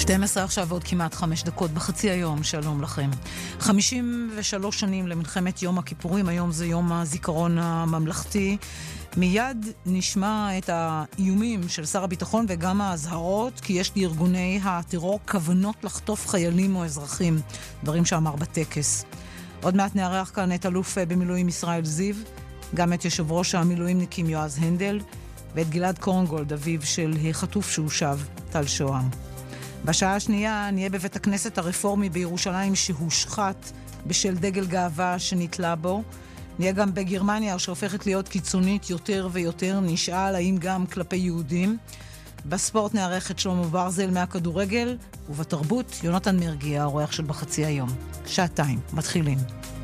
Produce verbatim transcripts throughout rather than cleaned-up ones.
שתים עשרה עכשיו ועוד כמעט חמש דקות בחצי היום, שלום לכם. חמישים ושלוש שנים למלחמת יום הכיפורים, היום זה יום הזיכרון הממלכתי. מיד נשמע את האיומים של שר הביטחון וגם ההזהרות, כי יש לארגוני הטרור כוונות לחטוף חיילים או אזרחים, דברים שאמר בטקס. עוד מעט נערך כאן את אלוף במילואים ישראל זיו, גם את יושב ראש המילואימניקים יועז הנדל, ואת גלעד קורנגולד, אביו של חטוף שהושב, טל שוהם. בשעה השנייה נהיה בבית הכנסת הרפורמי בירושלים שהושחת בשל דגל גאווה שנתלה בו. נהיה גם בגרמניה שהופכת להיות קיצונית יותר ויותר, נשאל האם גם כלפי יהודים. בספורט נערך את שלמה ברזל מהכדורגל, ובתרבות יונתן מרגי, האורח של בחצי היום. שעתיים, מתחילים.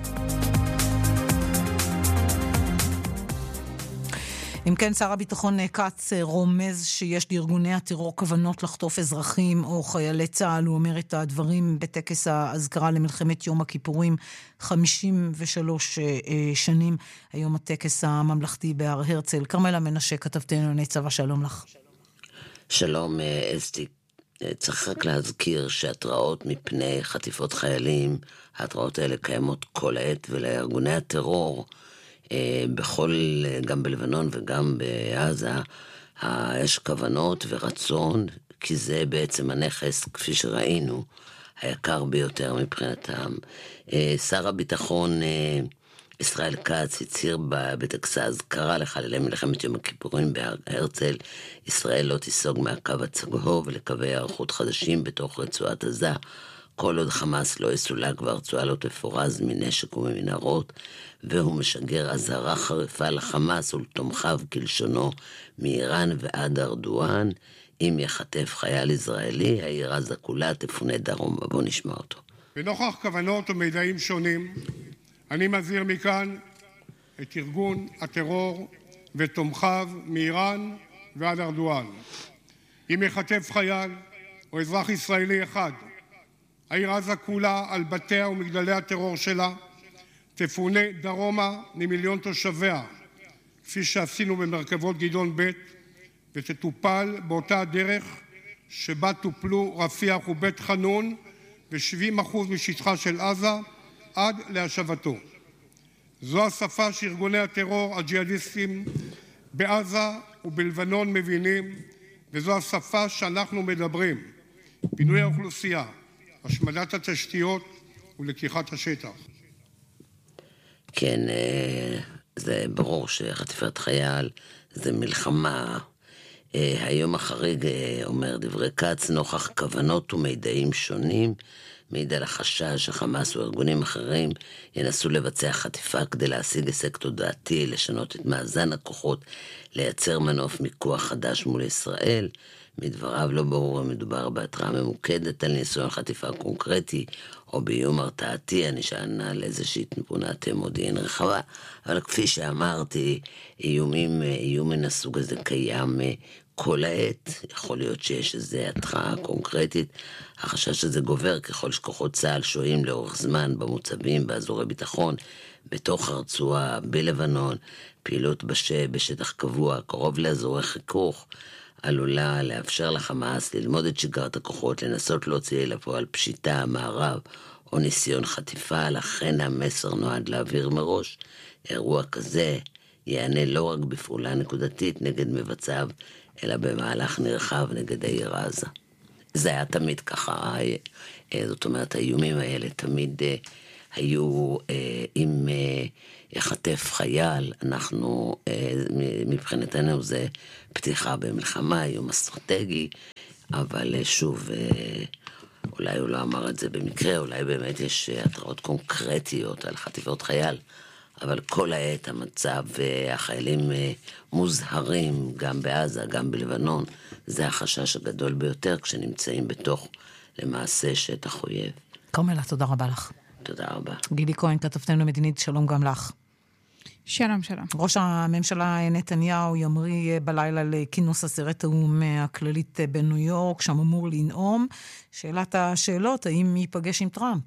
אם כן, שר הביטחון כץ רומז שיש לארגוני הטרור כוונות לחטוף אזרחים או חיילי צה"ל. הוא אומר את הדברים בטקס ההזכרה למלחמת יום הכיפורים, חמישים ושלוש שנים, היום הטקס הממלכתי בהר הרצל. כרמלה מנשה, כתבתנו לענייני צבא, שלום לך. שלום אסתי. צריך רק להזכיר שהתראות מפני חטיפות חיילים, ההתראות האלה קיימות כל העת, ולארגוני הטרור בכל, גם בלבנון וגם בעזה, יש כוונות ורצון, כי זה בעצם הנכס, כפי שראינו, היקר ביותר מבחינתם. שר הביטחון ישראל כץ הצהיר בטקס ההזכרה לחללי מלחמת יום הכיפורים בהר הרצל, ישראל לא תיסוג מהקו הצהוב לקווי היערכות חדשים בתוך רצועת עזה, כל עוד חמאס לא יסולק והרצועה לא תפורז מנשק וממנהרות, והוא משגר אזהרה חריפה לחמאס ולתומכיו כלשונו מאיראן ועד ארדואן, אם יחטף חייל ישראלי, העיר עזה כולה תפונה דרומה. בוא נשמע אותו. בנוכח כוונות ומידעים שונים, אני מזהיר מכאן את ארגון הטרור ותומכיו מאיראן ועד ארדואן. אם יחטף חייל או אזרח ישראלי אחד, העיר עזה כולה על בתיה ומגדלי הטרור שלה תפונה דרומה ממיליון תושביה, כפי שעשינו במרכבות גדעון ב', ותטופל באותה הדרך שבה טופלו רפיח ובית חנון ו-שבעים אחוז משטחה של עזה עד להשבתו. זו השפה שארגוני הטרור הג'יהאדיסטים בעזה ובלבנון מבינים, וזו השפה שאנחנו מדברים. פינוי האוכלוסייה, השמדת התשתיות ולקיחת השטח. כן, זה ברור שחטיפת חייל זה מלחמה. היום החריג אומר דברי כץ, נוכח כוונות ומידעים שונים, מעיד על החשש שחמאס וארגונים אחרים ינסו לבצע חטיפה כדי להשיג הישג תודעתי, לשנות את מאזן הכוחות, לייצר מנוף מיקוח חדש מול ישראל. מדבריו לא ברור אם מדובר בהתראה ממוקדת על ניסיון חטיפה קונקרטי או באיום הרתעתי, הנשען על איזושהי תמונת מודיעין רחבה, אבל כפי שאמרתי, איומים, איום מן הסוג הזה קיים כל העת. יכול להיות שיש איזו התראה קונקרטית. החשש הזה גובר ככל שכוחות צה"ל שוהים לאורך זמן במוצבים, באזורי ביטחון, בתוך הרצועה, בלבנון, פעילות בש... בשטח קבוע, קרוב לאזורי חיכוך, עלולה לאפשר לחמאס ללמוד את שגרת הכוחות, לנסות להוציא לפועל פשיטה, מערב או ניסיון חטיפה. לכן המסר נועד להעביר מראש, אירוע כזה יענה לא רק בפעולה נקודתית נגד מבצעיו, אלא במהלך נרחב נגד העיר עזה. זה היה תמיד ככה, זאת אומרת, האיומים האלה תמיד היו, אם יחטף חייל, אנחנו, מבחינתנו זה פתיחה במלחמה, איום אסטרטגי, אבל שוב, אולי הוא לא אמר את זה במקרה, אולי באמת יש התראות קונקרטיות על חטיפות חייל, אבל כל העת המצב, החיילים מוזהרים גם בעזה, גם בלבנון, זה החשש הגדול ביותר כשנמצאים בתוך למעשה שטח אויב. כרמלה, תודה רבה לך. תודה רבה. גילי כהן, כתבתנו מדינית, שלום גם לך. שלום, שלום. ראש הממשלה נתניהו ימריא בלילה לכינוס עצרת האו"ם הכללית בניו יורק, שם אמור לנאום. שאלת השאלות, האם ייפגש עם טראמפ?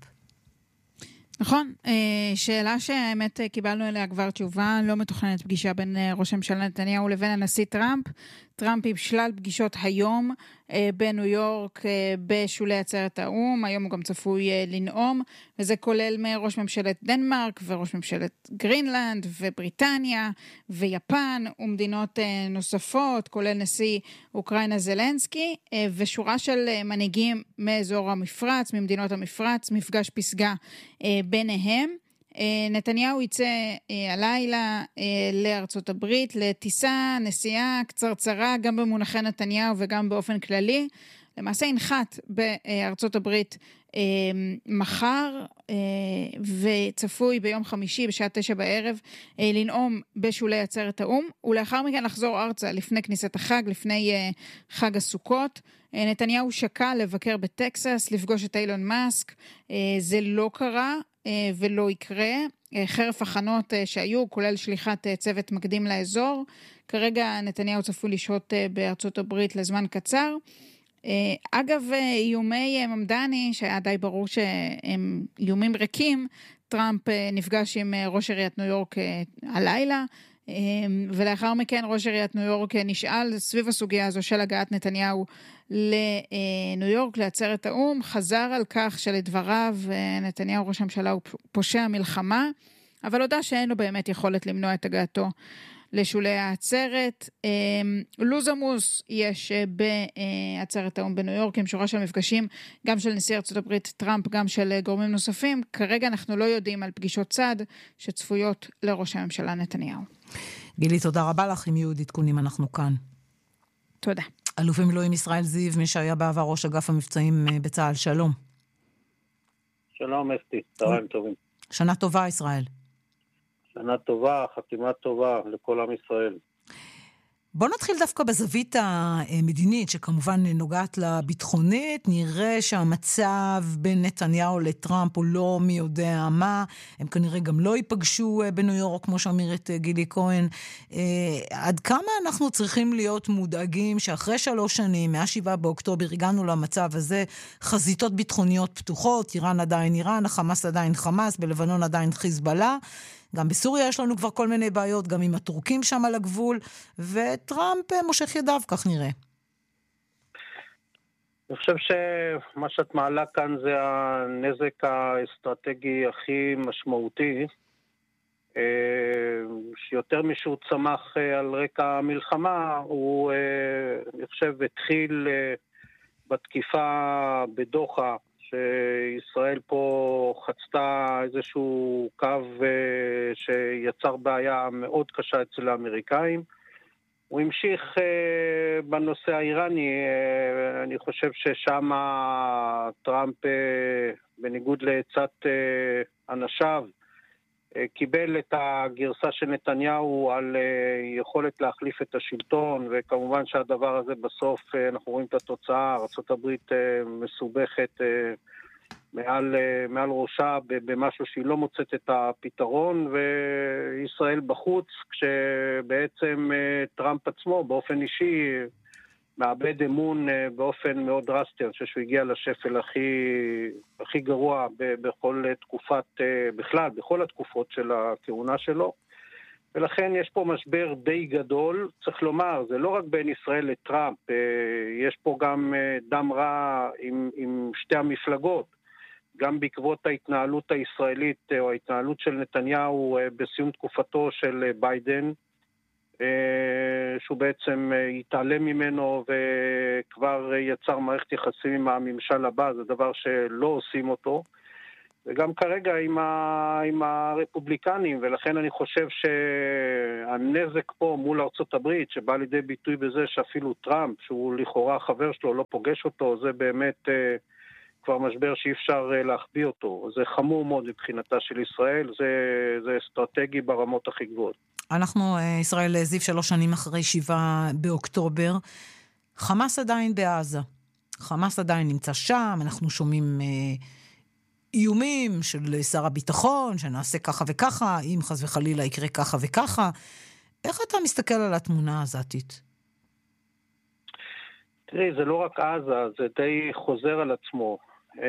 נכון, שאלה שהאמת קיבלנו אליה כבר תשובה, לא מתוכננת פגישה בין ראש הממשלה נתניהו לבין הנשיא טראמפ. טראמפ עם שלל פגישות היום בניו יורק בשולי עצרת האום. היום הוא גם צפוי לנאום, וזה כולל מראש ממשלת דנמרק וראש ממשלת גרינלנד ובריטניה ויפן ומדינות נוספות, כולל נשיא אוקראינה זלנסקי, ושורה של מנהיגים מאזור המפרץ, ממדינות המפרץ, מפגש פסגה ביניהם. נתניהו יצא הלילה לארצות הברית לטיסה, נסיעה קצרצרה, גם במונחי נתניהו וגם באופן כללי. למעשה ינחת בארצות הברית מחר, וצפוי ביום חמישי בשעה תשע בערב לנאום בשולי עצרת האום, ולאחר מכן לחזור ארצה לפני כניסת החג, לפני חג הסוכות. נתניהו שקל לבקר בטקסס, לפגוש את אילון מאסק. זה לא קרה ולא יקרה, חרף הכנות שהיו, כולל שליחת צוות מקדים לאזור. כרגע נתניהו צפוי לשהות בארצות הברית לזמן קצר. אגב, איומי ממדני, שהיה די ברור שהם איומים ריקים, טראמפ נפגש עם ראש עיריית ניו יורק הלילה, ולאחר מכן ראש עיריית ניו יורק נשאל סביב הסוגיה הזו של הגעת נתניהו לניו יורק, לעצרת האום, חזר על כך שלדבריו נתניהו ראש הממשלה הוא פושע מלחמה, אבל הודע שאין לו באמת יכולת למנוע את הגעתו לשולי העצרת. לוז עמוס יש בעצרת האום בניו יורק, עם שורה של מפגשים, גם של נשיא ארצות הברית טראמפ, גם של גורמים נוספים. כרגע אנחנו לא יודעים על פגישות צד שצפויות לראש הממשלה נתניהו. גילי, תודה רבה לך. עם יהודית קונים אנחנו כאן. תודה. אלוף במילואים ישראל זיו, מי שהיה בעבר ראש אגף המבצעים בצה"ל, שלום. שלום אסתי, צהריים טובים. שנה טובה ישראל. שנה טובה, חתימה טובה לכל עם ישראל. בוא נתחיל דווקא בזווית המדינית, שכמובן נוגעת לביטחונית. נראה שהמצב בין נתניהו לטראמפ הוא לא מי יודע מה. הם כנראה גם לא ייפגשו בניו יורק, כמו שאומרת גילי כהן. עד כמה אנחנו צריכים להיות מודאגים שאחרי שלוש שנים, מהשבעה באוקטובר, הגענו למצב הזה, חזיתות ביטחוניות פתוחות, איראן עדיין איראן, החמאס עדיין חמאס, בלבנון עדיין חיזבאללה. גם בסוריה יש לנו כבר כל מיני בעיות, גם עם הטורקים שם על הגבול, וטראמפ מושך ידיו, כך נראה. אני חושב שמה שאת מעלה כאן זה הנזק האסטרטגי הכי משמעותי, שיותר משהו צמח על רקע המלחמה, הוא, אני חושב, התחיל בתקיפה בדוחה, שישראל פה חצתה איזשהו קו שיצר בעיה מאוד קשה אצל האמריקאים. הוא המשיך בנושא האיראני. אני חושב ששם טראמפ, בניגוד לעצת אנשיו, קיבל את הגרסה של נתניהו על יכולת להחליף את השלטון, וכמובן שהדבר הזה בסוף, אנחנו רואים את התוצאה, ארצות הברית מסובכת מעל, מעל ראשה במשהו שהיא לא מוצאת את הפתרון, וישראל בחוץ, כשבעצם טראמפ עצמו באופן אישי מאבד אמון באופן מאוד דרסטי. אני חושב שהוא הגיע לשפל הכי, הכי גרוע בכל תקופת, בכלל, בכל התקופות של הכהונה שלו. ולכן יש פה משבר די גדול. צריך לומר, זה לא רק בין ישראל לטראמפ, יש פה גם דם רע עם, עם שתי המפלגות. גם בעקבות ההתנהלות הישראלית או ההתנהלות של נתניהו בסיום תקופתו של ביידן, שהוא בעצם יתעלם ממנו וכבר יצר מערכת יחסים עם הממשל הבא, זה דבר שלא עושים אותו, וגם כרגע עם, ה, עם הרפובליקנים, ולכן אני חושב שהנזק פה מול ארצות הברית, שבא לידי ביטוי בזה שאפילו טראמפ, שהוא לכאורה חבר שלו, לא פוגש אותו, זה באמת כבר משבר שאי אפשר להחביא אותו. זה חמור מאוד מבחינתה של ישראל, זה, זה אסטרטגי ברמות הכי גבוהות. אנחנו, ישראל זיו, שלוש שנים אחרי שבעה באוקטובר, חמאס עדיין בעזה. חמאס עדיין נמצא שם, אנחנו שומעים איומים של שר הביטחון, שנעשה ככה וככה, אם חס וחלילה יקרה ככה וככה. איך אתה מסתכל על התמונה הזאתית? תראי, זה לא רק עזה, זה די חוזר על עצמו.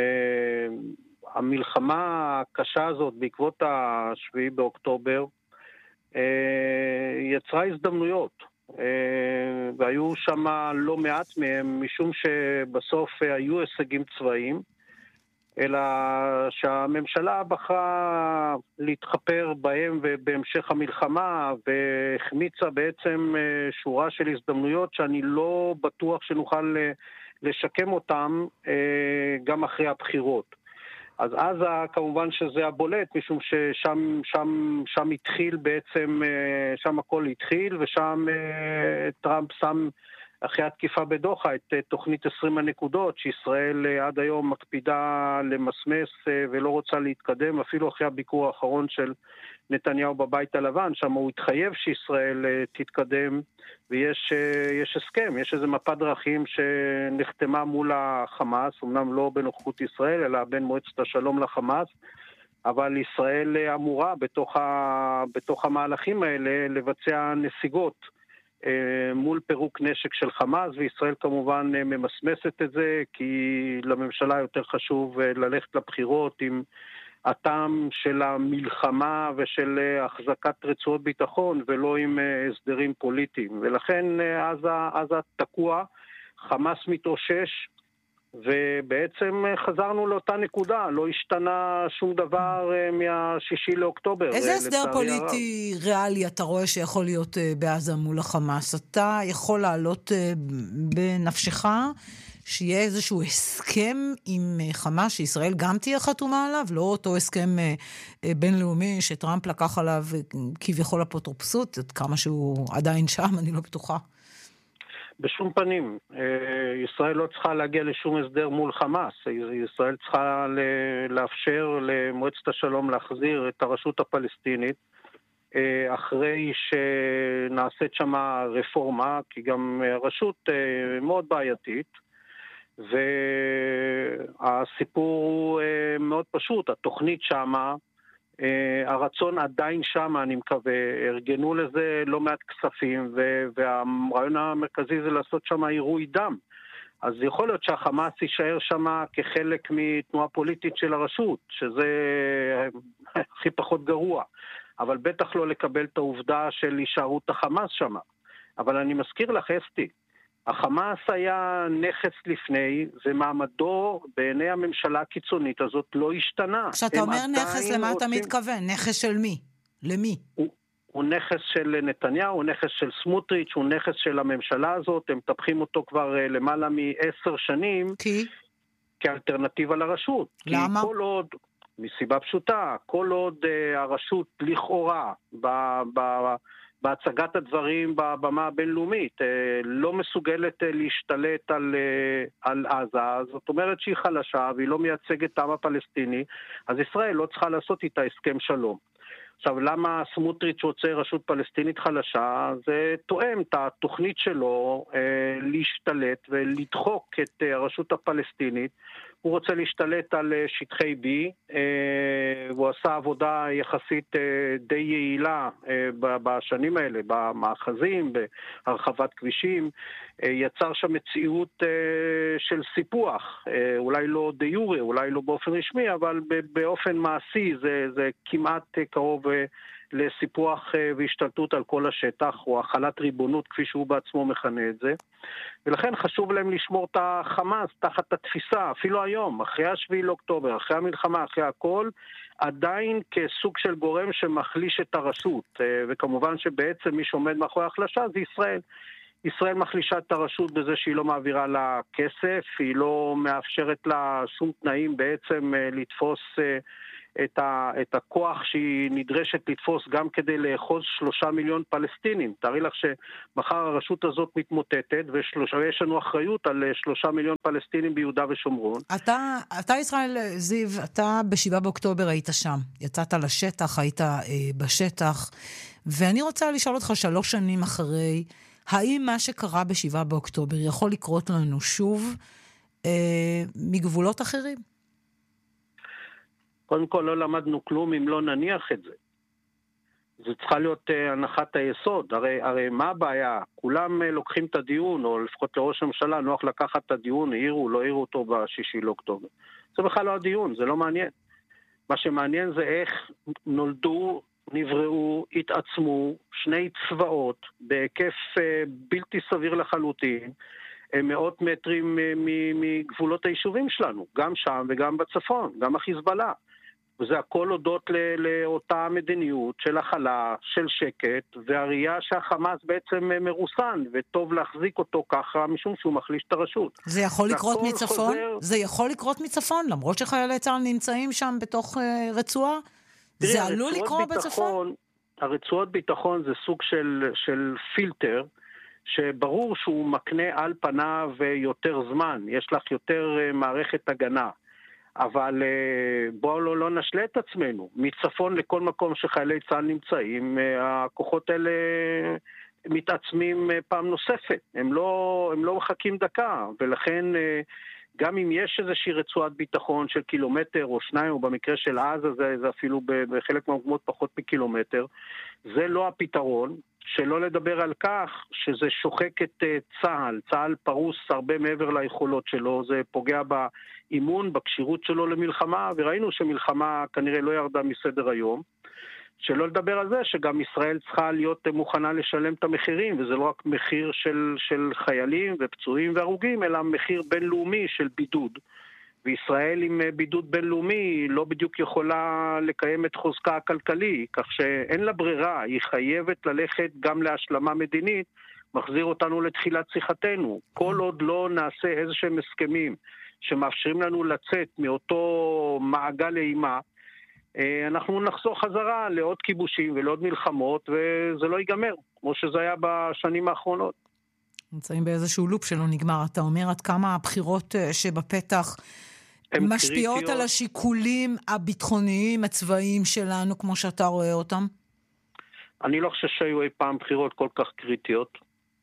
המלחמה הקשה הזאת בעקבות השביעי באוקטובר, יצרה הזדמנויות. והיו שם לא מעט מהם, משום שבסוף היו הישגים צבאיים, אלא שהממשלה בחרה להתחפר בהם ובהמשך המלחמה, והחמיצה בעצם שורה של הזדמנויות שאני לא בטוח שנוכל לשקם אותם גם אחרי הבחירות. אז אז כמובן שזה הבולט, משום ששם שם, שם התחיל בעצם, שם הכל התחיל, ושם טראמפ שם אחרי התקיפה בדוחה את תוכנית עשרים הנקודות, שישראל עד היום מקפידה למסמס ולא רוצה להתקדם, אפילו אחרי הביקור האחרון של נתניהו בבית הלבן, שם הוא התחייב שישראל תתקדם, ויש יש הסכם, יש איזו מפת דרכים שנחתמה מול החמאס, אמנם לא בנוכחות ישראל, אלא בין מועצת השלום לחמאס, אבל ישראל אמורה בתוך, ה, בתוך המהלכים האלה לבצע נסיגות, מול פירוק נשק של חמאס, וישראל כמובן ממסמסת את זה, כי לממשלה יותר חשוב ללכת לבחירות עם הטעם של המלחמה ושל החזקת רצועות ביטחון, ולא עם הסדרים פוליטיים. ולכן אז תקוע, חמאס מתאושש, ובעצם חזרנו לאותה נקודה, לא השתנה שום דבר מהשישי לאוקטובר. איזה הסדר פוליטי ריאלי אתה רואה שיכול להיות בעזה מול החמאס? אתה יכול לעלות בנפשך שיהיה איזשהו הסכם עם חמאס שישראל גם תהיה חתומה עליו, לא אותו הסכם בינלאומי שטראמפ לקח עליו כביכול אפוטרופסות, עד כמה שהוא עדיין שם, אני לא בטוחה. בשום פנים. ישראל לא צריכה להגיע לשום הסדר מול חמאס. ישראל צריכה לאפשר למועצת השלום להחזיר את הרשות הפלסטינית, אחרי שנעשית שם רפורמה, כי גם הרשות מאוד בעייתית, והסיפור הוא מאוד פשוט. התוכנית שמה, הרצון עדיין שם, אני מקווה, ארגנו לזה לא מעט כספים, והרעיון המרכזי זה לעשות שם עירוי דם. אז יכול להיות שהחמאס יישאר שם כחלק מתנועה פוליטית של הרשות, שזה הכי פחות גרוע, אבל בטח לא לקבל את העובדה של הישארות החמאס שם. אבל אני מזכיר לך, אסתי, החמאס היה נכס לפני, ומעמדו בעיני הממשלה הקיצונית הזאת לא השתנה. כשאתה אומר נכס, למה רוצים... אתה מתכוון? נכס של מי? למי? הוא, הוא נכס של נתניהו, הוא נכס של סמוטריץ', הוא נכס של הממשלה הזאת, הם מטפחים אותו כבר למעלה מעשר שנים. כי? כאלטרנטיבה לרשות. למה? כי כל עוד, מסיבה פשוטה, כל עוד uh, הרשות לכאורה, ב... ב בהצגת הדברים בבמה הבינלאומית, לא מסוגלת להשתלט על, על עזה, זאת אומרת שהיא חלשה והיא לא מייצגת את העם הפלסטיני, אז ישראל לא צריכה לעשות איתה הסכם שלום. עכשיו, למה סמוטריץ' רוצה רשות פלסטינית חלשה? זה תואם את התוכנית שלו להשתלט ולדחוק את הרשות הפלסטינית. הוא רוצה להשתלט על שטחי בי, והוא עשה עבודה יחסית די יעילה בשנים האלה, במאחזים, בהרחבת כבישים, יצר שם מציאות של סיפוח, אולי לא די יורי, אולי לא באופן רשמי, אבל באופן מעשי זה, זה כמעט קרוב לסיפוח והשתלטות על כל השטח, או החלת ריבונות כפי שהוא בעצמו מכנה את זה. ולכן חשוב להם לשמור את החמאס תחת התפיסה, אפילו היום, אחרי השביעי לאוקטובר, אחרי המלחמה, אחרי הכל, עדיין כסוג של גורם שמחליש את הרשות. וכמובן שבעצם מי שעומד מאחורי ההחלשה זה ישראל. ישראל מחלישה את הרשות בזה שהיא לא מעבירה לה כסף, היא לא מאפשרת לה שום תנאים בעצם לתפוס את, ה, את הכוח שהיא נדרשת לתפוס גם כדי לאחוז שלושה מיליון פלסטינים. תארי לך שמחר הרשות הזאת מתמוטטת, ויש לנו אחריות על שלושה מיליון פלסטינים ביהודה ושומרון. אתה, אתה ישראל זיו, אתה בשבעה באוקטובר היית שם. יצאת לשטח, היית אה, בשטח, ואני רוצה לשאול אותך שלוש שנים אחרי, האם מה שקרה בשבעה באוקטובר יכול לקרות לנו שוב אה, מגבולות אחרים? קודם כל לא למדנו כלום אם לא נניח את זה. זה צריכה להיות uh, הנחת היסוד. הרי, הרי מה הבעיה? כולם uh, לוקחים את הדיון, או לפחות לראש הממשלה נוח לקחת את הדיון, העירו, לא העירו אותו בשישי לאוקטובר. זה בכלל לא הדיון, זה לא מעניין. מה שמעניין זה איך נולדו נבראו, התעצמו, שני צבאות, בהיקף בלתי סביר לחלוטין, מאות מטרים מגבולות היישובים שלנו, גם שם וגם בצפון, גם החיזבאללה. וזה הכל הודות לאותה מדיניות של החלה, של שקט, והראייה שהחמאס בעצם מרוסן, וטוב להחזיק אותו ככה, משום שהוא מחליש את הרשות. זה יכול לקרות מצפון? חוזר... זה יכול לקרות מצפון, למרות שחיילי צה"ל נמצאים שם בתוך uh, רצועה? תראי, זה עלול לקרות בצפון? הרצועות ביטחון זה סוג של, של פילטר, שברור שהוא מקנה על פניו יותר זמן, יש לך יותר מערכת הגנה. אבל בואו לא, לא נשלה את עצמנו. מצפון לכל מקום שחיילי צה"ל נמצאים, הכוחות האלה מתעצמים פעם נוספת. הם לא, הם לא מחכים דקה, ולכן גם אם יש איזושהי רצועת ביטחון של קילומטר או שניים, או במקרה של עזה זה, זה אפילו בחלק מהמקומות פחות מקילומטר, זה לא הפתרון. שלא לדבר על כך שזה שוחק את צה"ל, צה"ל פרוס הרבה מעבר ליכולות שלו, זה פוגע באימון, בקשירות שלו למלחמה, וראינו שמלחמה כנראה לא ירדה מסדר היום. שלא לדבר על זה שגם ישראל צריכה להיות מוכנה לשלם את המחירים, וזה לא רק מחיר של, של חיילים ופצועים והרוגים, אלא מחיר בינלאומי של בידוד. וישראל עם בידוד בינלאומי לא בדיוק יכולה לקיים את חוזקה הכלכלי, כך שאין לה ברירה, היא חייבת ללכת גם להשלמה מדינית, מחזיר אותנו לתחילת שיחתנו. כל עוד לא נעשה איזה שהם הסכמים שמאפשרים לנו לצאת מאותו מעגל אימה, אנחנו נחזור חזרה לעוד כיבושים ולעוד מלחמות, וזה לא ייגמר, כמו שזה היה בשנים האחרונות. נמצאים באיזשהו לופ שלא נגמר. אתה אומר עד כמה הבחירות שבפתח משפיעות קריטיות על השיקולים הביטחוניים, הצבאיים שלנו, כמו שאתה רואה אותם? אני לא חושב שהיו אי פעם בחירות כל כך קריטיות.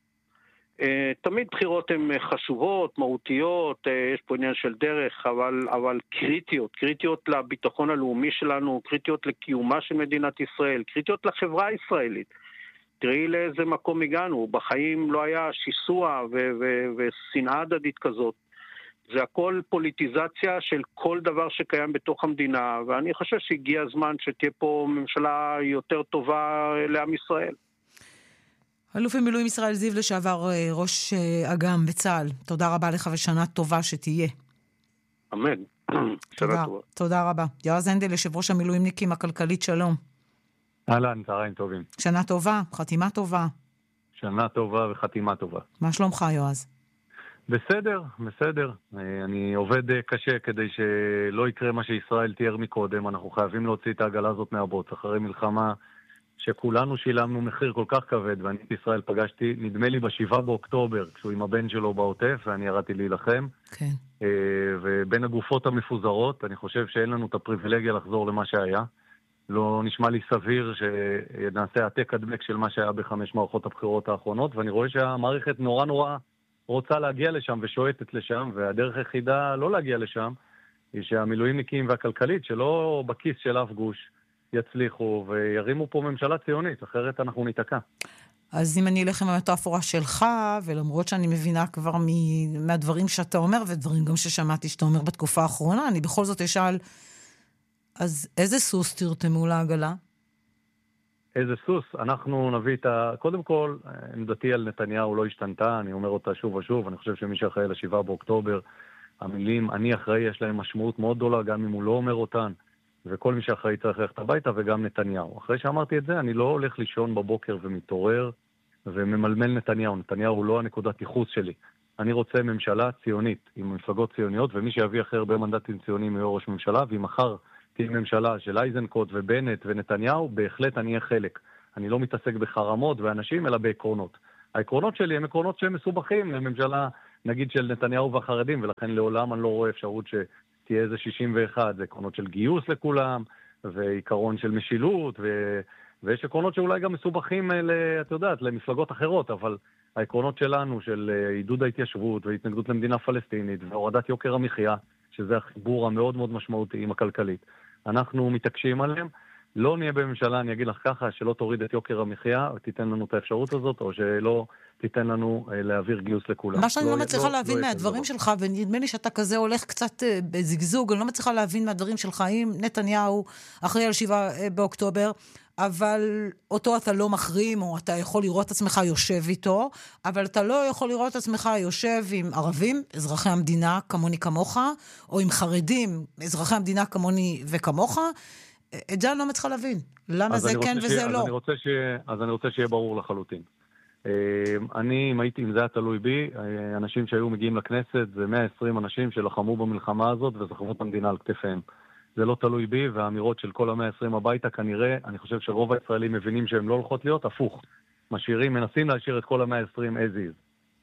תמיד בחירות הן חשובות, מהותיות, יש פה עניין של דרך, אבל, אבל קריטיות, קריטיות לביטחון הלאומי שלנו, קריטיות לקיומה של מדינת ישראל, קריטיות לחברה הישראלית. תראי לאיזה מקום הגענו, בחיים לא היה שיסוע ו- ו- ושנאה הדדית כזאת. זה הכל פוליטיזציה של כל דבר שקיים בתוך המדינה, ואני חושב שהגיע הזמן שתהיה פה ממשלה יותר טובה לעם ישראל. אלוף במילואים ישראל זיו לשעבר, ראש אג"ם בצה"ל, תודה רבה לך ושנה טובה שתהיה. אמן. תודה, תודה רבה. יועז הנדל, יושב ראש המילואימניקים הכלכלית, שלום. אהלן, צהריים טובים. שנה טובה, חתימה טובה. שנה טובה וחתימה טובה. מה שלומך, יועז? בסדר, בסדר. אני עובד קשה כדי שלא יקרה מה שישראל תיאר מקודם. אנחנו חייבים להוציא את העגלה הזאת מהבוץ אחרי מלחמה שכולנו שילמנו מחיר כל כך כבד, ואני את ישראל פגשתי, נדמה לי בשבעה באוקטובר, כשהוא עם הבן שלו בעוטף, ואני ירדתי להילחם. כן. ובין הגופות המפוזרות, אני חושב שאין לנו את הפריבילגיה לחזור למה שהיה. לא נשמע לי סביר שנעשה העתק הדבק של מה שהיה בחמש מערכות הבחירות האחרונות, ואני רואה שהמערכת נורא נורא רוצה להגיע לשם ושואטת לשם, והדרך היחידה לא להגיע לשם, היא שהמילואימניקים והכלכלית, שלא בכיס של אף גוש, יצליחו וירימו פה ממשלה ציונית, אחרת אנחנו ניתקע. אז אם אני אלך עם המטאפורה שלך, ולמרות שאני מבינה כבר מהדברים שאתה אומר, ודברים גם ששמעתי שאתה אומר בתקופה האחרונה, אני בכל זאת אשאל, אז איזה סוס תרתמו לעגלה? איזה סוס? אנחנו נביא את ה... קודם כל, עמדתי על נתניהו לא השתנתה, אני אומר אותה שוב ושוב, אני חושב שמי שאחראי לשבעה באוקטובר, המילים אני אחראי יש להם משמעות מאוד גדולה, גם אם הוא לא אומר אותן, וכל מי שאחראי צריך ללכת הביתה, וגם נתניהו. אחרי שאמרתי את זה, אני לא הולך לישון בבוקר ומתעורר וממלמל נתניהו. נתניהו הוא לא הנקודת ייחוס שלי. אני רוצה ממשלה ציונית, עם מפלגות ציוניות, ומי שיביא אחר הרבה מנדטים ציוניים יהיה ראש ממשלה, ואם מחר תהיה ממשלה של אייזנקוט ובנט ונתניהו, בהחלט אני אהיה חלק. אני לא מתעסק בחרמות ואנשים, אלא בעקרונות. העקרונות שלי הם עקרונות שהם מסובכים לממשלה, נגיד, של נתניהו והחרדים, ולכן לעולם אני לא רואה אפשרות שתהיה איזה שישים ואחת. זה עקרונות של גיוס לכולם, ועיקרון של משילות, ו... ויש עקרונות שאולי גם מסובכים, את יודעת, למפלגות אחרות, אבל העקרונות שלנו של עידוד ההתיישבות והתנגדות למדינה פלסטינית והורדת יוקר המחיה, שזה החיבור המאוד מאוד משמעותי עם הכלכלית, אנחנו מתעקשים עליהם, לא נהיה בממשלה, אני אגיד לך ככה, שלא תוריד את יוקר המחיה, תיתן לנו את האפשרות הזאת, או שלא תיתן לנו להעביר גיוס לכולם. מה שאני לא, לא מצליחה לא, להבין לא מהדברים שלך, ונדמה לי שאתה כזה הולך קצת בזגזוג, אני לא מצליחה להבין מהדברים שלך, אם נתניהו אחראי על שבעה באוקטובר, אבל אותו אתה לא מחרים, או אתה יכול לראות את עצמך יושב איתו, אבל אתה לא יכול לראות את עצמך יושב עם ערבים, אזרחי המדינה כמוני כמוך, או עם חרדים, אזרחי המדינה כמוני וכמוך. את זה אני לא מצליחה להבין. למה זה כן וזה שיה, לא? אז אני רוצה שיה, אז אני רוצה שיהיה ברור לחלוטין. אני, אם הייתי, אם זה היה תלוי בי, אנשים שהיו מגיעים לכנסת, זה מאה ועשרים אנשים שלחמו במלחמה הזאת וזכרו את המדינה על כתפיהם. זה לא תלוי בי, והאמירות של כל ה-מאה ועשרים הביתה, כנראה, אני חושב שרוב הישראלים מבינים שהם לא הולכות להיות, הפוך. משאירים, מנסים להשאיר את כל ה-מאה ועשרים as is.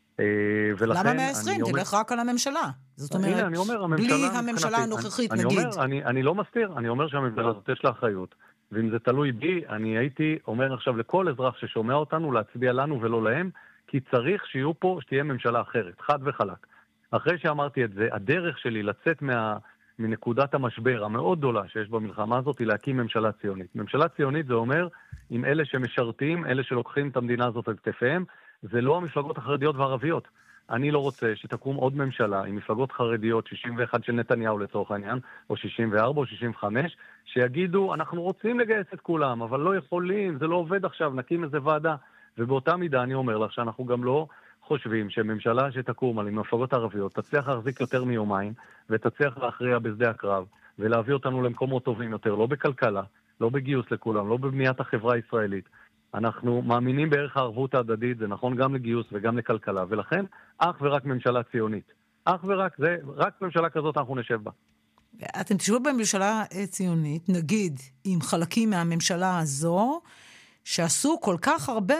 למה מאה ועשרים? תלך רק על הממשלה. זאת אומרת, בלי הממשלה הנוכחית, נגיד. אני לא מסתיר, אני אומר שהממשלה הזאת יש לה אחריות, ואם זה תלוי בי, אני הייתי אומר עכשיו לכל אזרח ששומע אותנו, להצביע לנו ולא להם, כי צריך שיהיו פה, שתהיה ממשלה אחרת, חד וחלק. אחרי שאמרתי את זה, הדרך שלי לצאת מה... מנקודת המשבר המאוד גדולה שיש במלחמה הזאת היא להקים ממשלה ציונית. ממשלה ציונית זה אומר, עם אלה שמשרתים, אלה שלוקחים את המדינה הזאת על כתפיהם, זה לא המפלגות החרדיות והערביות. אני לא רוצה שתקום עוד ממשלה עם מפלגות חרדיות, שישים ואחת של נתניהו לצורך העניין, או שישים וארבע או שישים וחמש, שיגידו, אנחנו רוצים לגייס את כולם, אבל לא יכולים, זה לא עובד עכשיו, נקים איזה ועדה. ובאותה מידה אני אומר לך שאנחנו גם לא חושבים שממשלה שתקום על מפלגות ערביות תצליח להחזיק יותר מיומיים, ותצליח להכריע בשדה הקרב, ולהביא אותנו למקומות טובים יותר, לא בכלכלה, לא בגיוס לכולם, לא בבניית החברה הישראלית. אנחנו מאמינים בערך הערבות ההדדית, זה נכון גם לגיוס וגם לכלכלה, ולכן אך ורק ממשלה ציונית. אך ורק, זה, רק ממשלה כזאת אנחנו נשב בה. אתם תשבו בממשלה ציונית, נגיד, עם חלקים מהממשלה הזו, שעשו כל כך הרבה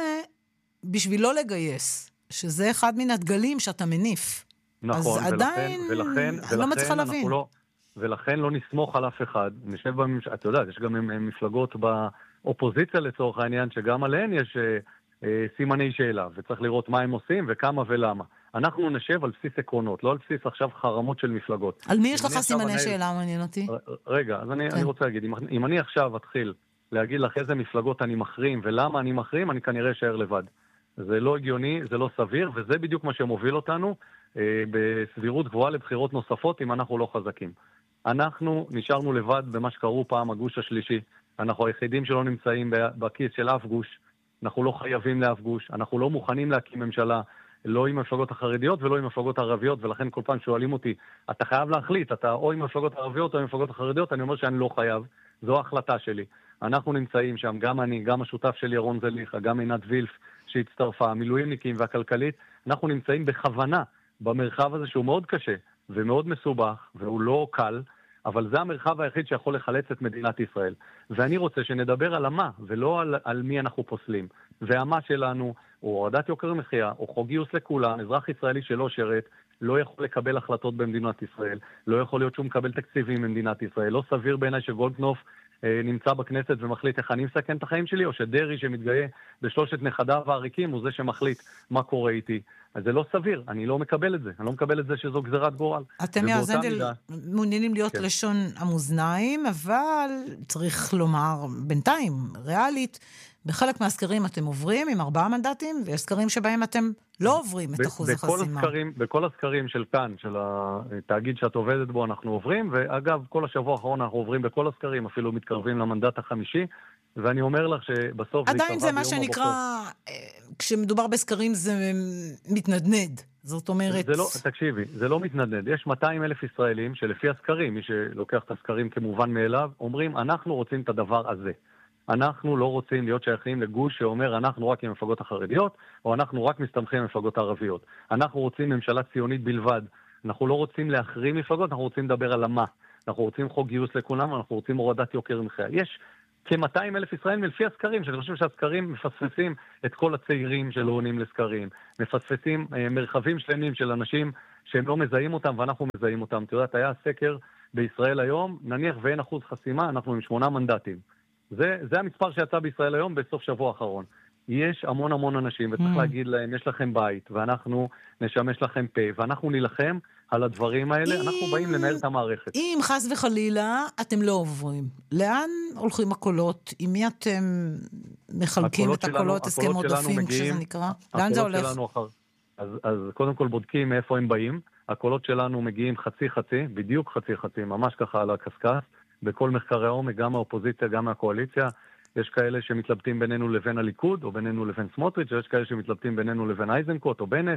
בשביל לא לגייס, שזה אחד מן הדגלים שאתה מניף. נכון, אז עדיין, ולכן, אני לא מצליחה להבין. לא, ולכן לא נסמוך על אף אחד. נשב בממשלה, אתה יודע, יש גם מפלגות באופוזיציה לצורך העניין, שגם עליהן יש אה, סימני שאלה, וצריך לראות מה הם עושים וכמה ולמה. אנחנו נשב על בסיס עקרונות, לא על בסיס עכשיו חרמות של מפלגות. על מי יש לך סימני שאלה, מעניין אותי? רגע, אז אני, אני רוצה להגיד, אם, אם אני עכשיו אתחיל להגיד לך איזה מפלגות אני מחרים ולמה אני מחרים, אני כנראה אשאר לבד. זה לא הגיוני, זה לא סביר, וזה בדיוק מה שמוביל אותנו אה, בסבירות גבוהה לבחירות נוספות אם אנחנו לא חזקים. אנחנו נשארנו לבד במה שקראו פעם הגוש השלישי. אנחנו היחידים שלא נמצאים בכיס של אף גוש. אנחנו לא חייבים לאף גוש. אנחנו לא מוכנים להקים ממשלה, לא עם המפלגות החרדיות ולא עם המפלגות הערביות, ולכן כל פעם שואלים אותי, אתה חייב להחליט, אתה או עם המפלגות הערביות או עם המפלגות החרדיות, אני אומר שאני לא חייב. זו ההחלטה שלי. אנחנו נמצאים שם, גם אני, גם השותף שלי ירון זליכה, גם עינת וילף שהצטרפה, המילואימניקים והכלכלית, אנחנו נמצאים בכוונה במרחב הזה שהוא מאוד קשה ומאוד מסובך, והוא לא קל, אבל זה המרחב היחיד שיכול לחלץ את מדינת ישראל. ואני רוצה שנדבר על המה, ולא על, על מי אנחנו פוסלים. והמה שלנו, או הורדת יוקר המחיה, או חוק גיוס לכולם, אזרח ישראלי שלא שרת, לא יכול לקבל החלטות במדינת ישראל, לא יכול להיות שהוא מקבל תקציבים במדינת ישראל, לא סביר בעיניי שגולדקנופ אה, נמצא בכנסת ומחליט איך אני מסכן את החיים שלי, או שדרי שמתגאה בשלושת נכדיו העריקים הוא זה שמחליט מה קורה איתי. אז זה לא סביר, אני לא מקבל את זה, אני לא מקבל את זה שזו גזירת גורל. אתם יעזנדל מעוניינים להיות כן. לשון המאזניים, אבל צריך לומר בינתיים, ריאלית, בחלק מהסקרים אתם עוברים עם ארבעה מנדטים, ויש סקרים שבהם אתם לא עוברים את אחוז החסימה. הסקרים, בכל הסקרים של כאן, של התאגיד שאת עובדת בו, אנחנו עוברים, ואגב, כל השבוע האחרון אנחנו עוברים בכל הסקרים, אפילו מתקרבים למנדט החמישי, ואני אומר לך שבסוף עדיין זה מה שנקרא, כשמדובר בסקרים זה מתנדנד. זאת אומרת... זה לא, תקשיבי, זה לא מתנדנד. יש מאתיים אלף ישראלים שלפי הסקרים, מי שלוקח את הסקרים כמובן מאליו, אומרים, אנחנו רוצים את הדבר הזה. אנחנו לא רוצים להיות שייכים לגוש שאומר, אנחנו רק עם המפלגות החרדיות, או אנחנו רק מסתמכים עם המפלגות הערביות. אנחנו רוצים ממשלה ציונית בלבד. אנחנו לא רוצים להחרים מפלגות, אנחנו רוצים לדבר על המה. אנחנו רוצים חוק גיוס לכולם, אנחנו רוצים הורדת יוקר מחיה. יש כ-מאתיים אלף ישראלים לפי הסקרים, שאני חושב שהסקרים מפספסים את כל הצעירים שלא עונים לסקרים, מפספסים אה, מרחבים שלמים של אנשים שהם לא מזהים אותם ואנחנו מזהים אותם. אתה יודעת, היה סקר בישראל היום, נניח ואין אחוז חסימה, אנחנו עם שמונה מנדטים. זה, זה המספר שיצא בישראל היום בסוף שבוע האחרון. יש המון המון אנשים, וצריך mm. להגיד להם, יש לכם בית, ואנחנו נשמש לכם פה, ואנחנו נלחם על הדברים האלה, אם... אנחנו באים לנהל את המערכת. אם חס וחלילה אתם לא עוברים, לאן הולכים הקולות? עם מי אתם מחלקים את הקולות, הסכם עודפים, כשזה נקרא? לאן זה הולך? אחר... אז, אז קודם כל בודקים מאיפה הם באים. הקולות שלנו מגיעים חצי-חצי, בדיוק חצי-חצי, ממש ככה על הקסקס, בכל מחקרי העומק, גם מהאופוזיציה, גם מהקואליציה. יש כאלה שמתלבטים בינינו לבין הליכוד, או בינינו לבין סמוטריץ', ויש כאלה שמתלבטים בינינו לבין אייזנקוט או בנט,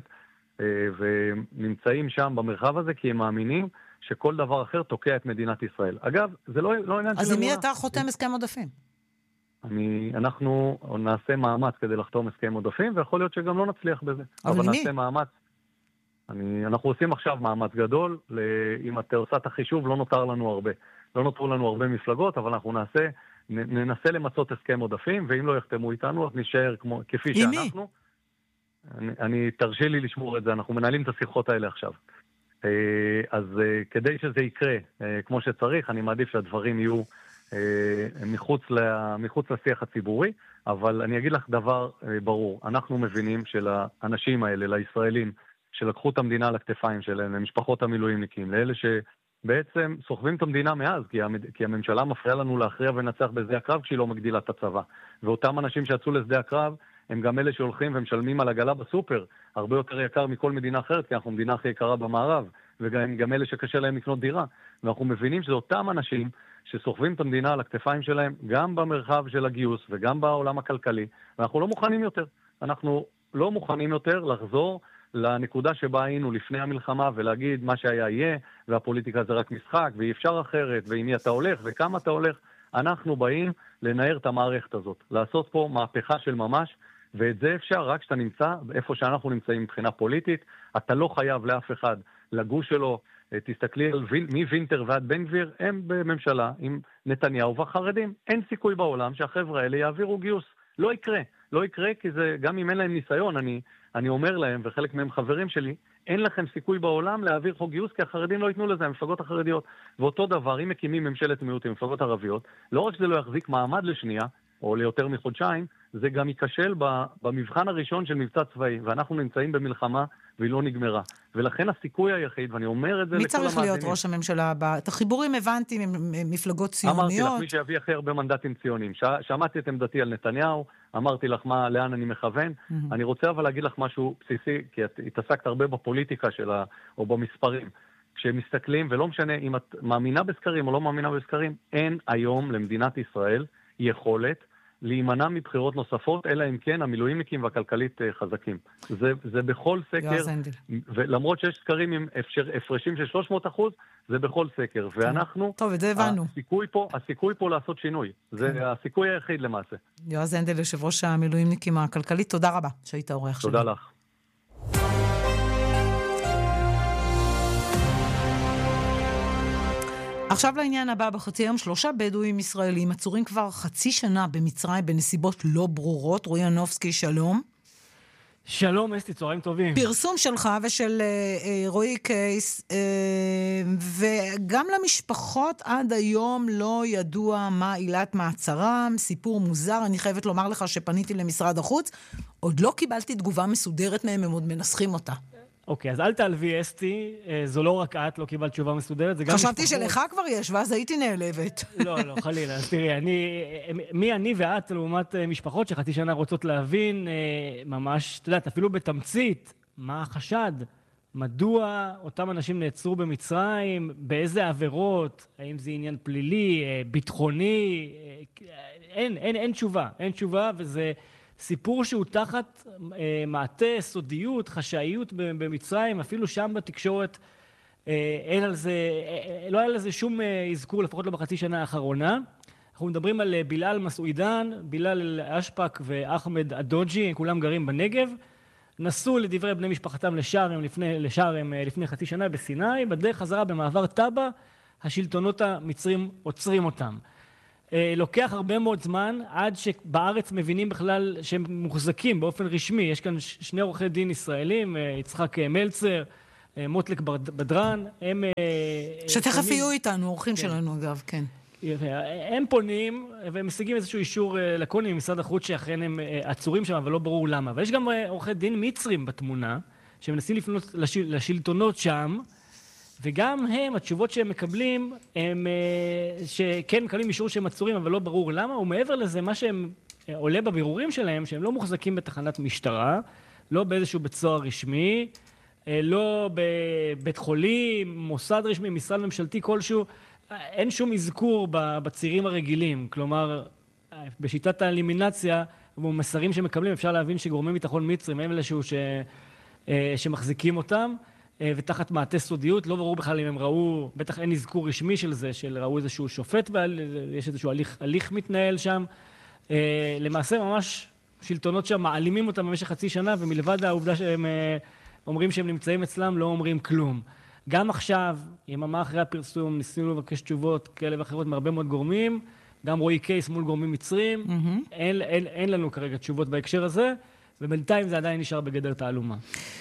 ונמצאים שם במרחב הזה, כי הם מאמינים שכל דבר אחר תוקע את מדינת ישראל. אגב, זה לא, לא עניין של אמונה. אז למי אתה חותם הסכם עודפים? אני, אנחנו נעשה מאמץ כדי לחתום הסכם עודפים, ויכול להיות שגם לא נצליח בזה. אבל, אבל נעשה מאמץ. אני, אנחנו עושים עכשיו מאמץ גדול, אם אתה עושה את החישוב, לא נותר לנו הרבה. לא נותרו לנו הרבה מפלגות, אבל אנחנו נעשה, ננסה למצות הסכם עודפים, ואם לא יחתמו איתנו, אז נשאר כמו, כפי שאנחנו. אני, אני תרשי לי לשמור את זה, אנחנו מנהלים את השיחות האלה עכשיו. אז כדי שזה יקרה כמו שצריך, אני מעדיף שהדברים יהיו מחוץ, מחוץ לשיח הציבורי, אבל אני אגיד לך דבר ברור, אנחנו מבינים שלאנשים האלה, לישראלים, שלקחו את המדינה על הכתפיים שלהם, למשפחות המילואימניקים, לאלה שבעצם סוחבים את המדינה מאז, כי, המד... כי הממשלה מפריעה לנו להכריע ונצח בשדה הקרב כשהיא לא מגדילה את הצבא. ואותם אנשים שיצאו לשדה הקרב, הם גם אלה שהולכים ומשלמים על הגלה בסופר, הרבה יותר יקר מכל מדינה אחרת, כי אנחנו מדינה הכי יקרה במערב, וגם גם אלה שקשה להם לקנות דירה. ואנחנו מבינים שזה אותם אנשים שסוחבים את המדינה על הכתפיים שלהם, גם במרחב של הגיוס וגם בעולם הכלכלי, ואנחנו לא מוכנים יותר. אנחנו לא מוכנים יותר לחזור לנקודה שבה היינו לפני המלחמה, ולהגיד מה שהיה יהיה, והפוליטיקה זה רק משחק, ואי אפשר אחרת, ועם מי אתה הולך, וכמה אתה הולך. אנחנו באים לנער את המערכת הזאת, לעשות פה מהפכה של ממש, ואת זה אפשר רק כשאתה נמצא, איפה שאנחנו נמצאים מבחינה פוליטית, אתה לא חייב לאף אחד לגוש שלו, תסתכלי על מווינטר ועד בן גביר, הם בממשלה עם נתניהו והחרדים. אין סיכוי בעולם שהחבר'ה האלה יעבירו גיוס. לא יקרה. לא יקרה כי זה, גם אם אין להם ניסיון, אני, אני אומר להם, וחלק מהם חברים שלי, אין לכם סיכוי בעולם להעביר חוק גיוס, כי החרדים לא ייתנו לזה, המפלגות החרדיות. ואותו דבר, אם מקימים ממשלת מיעוט עם מפלגות ערביות, לא רק שזה לא יחזיק מעמד לשנייה, או ליותר מחודשיים, זה גם ייכשל במבחן הראשון של מבצע צבאי, ואנחנו נמצאים במלחמה והיא לא נגמרה. ולכן הסיכוי היחיד, ואני אומר את זה לכל המאזינים. מי צריך להיות ראש הממשלה הבא? את החיבורים הבנתי ממפלגות ציוניות. אמרתי לך, מי שיביא הכי הרבה מנדטים ציונים. שמעתי את עמדתי על נתניהו, אמרתי לך מה, לאן אני מכוון. Mm-hmm. אני רוצה אבל להגיד לך משהו בסיסי, כי את התעסקת הרבה בפוליטיקה שלה, או במספרים. כשמסתכלים, ולא משנה אם את מאמינה בסקרים או לא מאמינה בסקרים, אין היום למדינת ישראל יכולת להימנע מבחירות נוספות, אלא אם כן המילואימניקים והכלכלית חזקים. זה, זה בכל סקר, ולמרות שיש סקרים עם אפשר, הפרשים של שלוש מאות אחוז, זה בכל סקר. ואנחנו, טוב, את זה הבנו. הסיכוי פה, הסיכוי פה לעשות שינוי. זה כן. הסיכוי היחיד למעשה. יועז הנדל, יושב ראש המילואימניקים הכלכלית, תודה רבה שהיית אורח שלי. תודה לך. עכשיו לעניין הבא, בחצי היום שלושה בדואים ישראלים עצורים כבר חצי שנה במצרים בנסיבות לא ברורות. רועי ינובסקי, שלום. שלום אסתי, צהריים טובים. פרסום שלך ושל אה, רועי קייס, אה, וגם למשפחות עד היום לא ידוע מה עילת מעצרם, סיפור מוזר. אני חייבת לומר לך שפניתי למשרד החוץ, עוד לא קיבלתי תגובה מסודרת מהם, הם עוד מנסחים אותה. אוקיי, אז אל תעלבי אסתי, זו לא רק את, לא קיבלת תשובה מסודרת, זה גם משפחות. חשבתי שלך כבר יש, ואז הייתי נעלבת. לא, לא, חלילה. אז תראי, אני, מי אני ואת לעומת משפחות שחצי שנה רוצות להבין, ממש, אתה יודעת, אפילו בתמצית, מה החשד? מדוע אותם אנשים נעצרו במצרים, באיזה עבירות, האם זה עניין פלילי, ביטחוני, אין, אין, אין תשובה, אין תשובה, וזה סיפור שהוא תחת אה, מעטה, סודיות, חשאיות במצרים, אפילו שם בתקשורת אה, אין על זה, אה, לא היה לזה שום אה, אזכור, לפחות לא בחצי שנה האחרונה. אנחנו מדברים על אה, בילאל מסעוידן, בילאל אשפק ואחמד אדוג'י, כולם גרים בנגב, נסעו לדברי בני משפחתם לשארם לפני, לשארם, אה, לפני חצי שנה בסיני, בדרך חזרה במעבר טאבה, השלטונות המצרים עוצרים אותם. לוקח הרבה מאוד זמן עד שבארץ מבינים בכלל שהם מוחזקים באופן רשמי. יש כאן שני עורכי דין ישראלים, יצחק מלצר, מוטלק בדרן, הם... שתכף יהיו איתנו, עורכים שלנו אגב, כן. הם פונים והם משיגים איזשהו אישור לקוני ממשרד החוץ שאכן הם עצורים שם, אבל לא ברור למה. ויש גם עורכי דין מצרים בתמונה, שמנסים לפנות לשלטונות שם, וגם הם, התשובות שהם מקבלים, הם שכן מקבלים אישור שהם עצורים, אבל לא ברור למה, ומעבר לזה, מה שהם עולה בבירורים שלהם, שהם לא מוחזקים בתחנת משטרה, לא באיזשהו בית סוהר רשמי, לא בבית חולים, מוסד רשמי, משרד ממשלתי כלשהו, אין שום אזכור בצירים הרגילים. כלומר, בשיטת האלימינציה, במסרים שמקבלים, אפשר להבין שגורמי ביטחון מצרים הם אלה ש... שמחזיקים אותם, ותחת מעטה סודיות. לא ברור בכלל אם הם ראו, בטח אין אזכור רשמי של זה, של ראו איזשהו שופט, ויש איזשהו הליך, הליך מתנהל שם. למעשה ממש שלטונות שם מעלימים אותם במשך חצי שנה, ומלבד העובדה שהם אומרים שהם נמצאים אצלם, לא אומרים כלום. גם עכשיו, יממה אחרי הפרסום, ניסינו לבקש תשובות כאלה ואחרות מהרבה מאוד גורמים, גם רועי קייס מול גורמים מצרים, mm-hmm. אין, אין, אין לנו כרגע תשובות בהקשר הזה, ובינתיים זה עדיין נשאר בגדר תעלומה.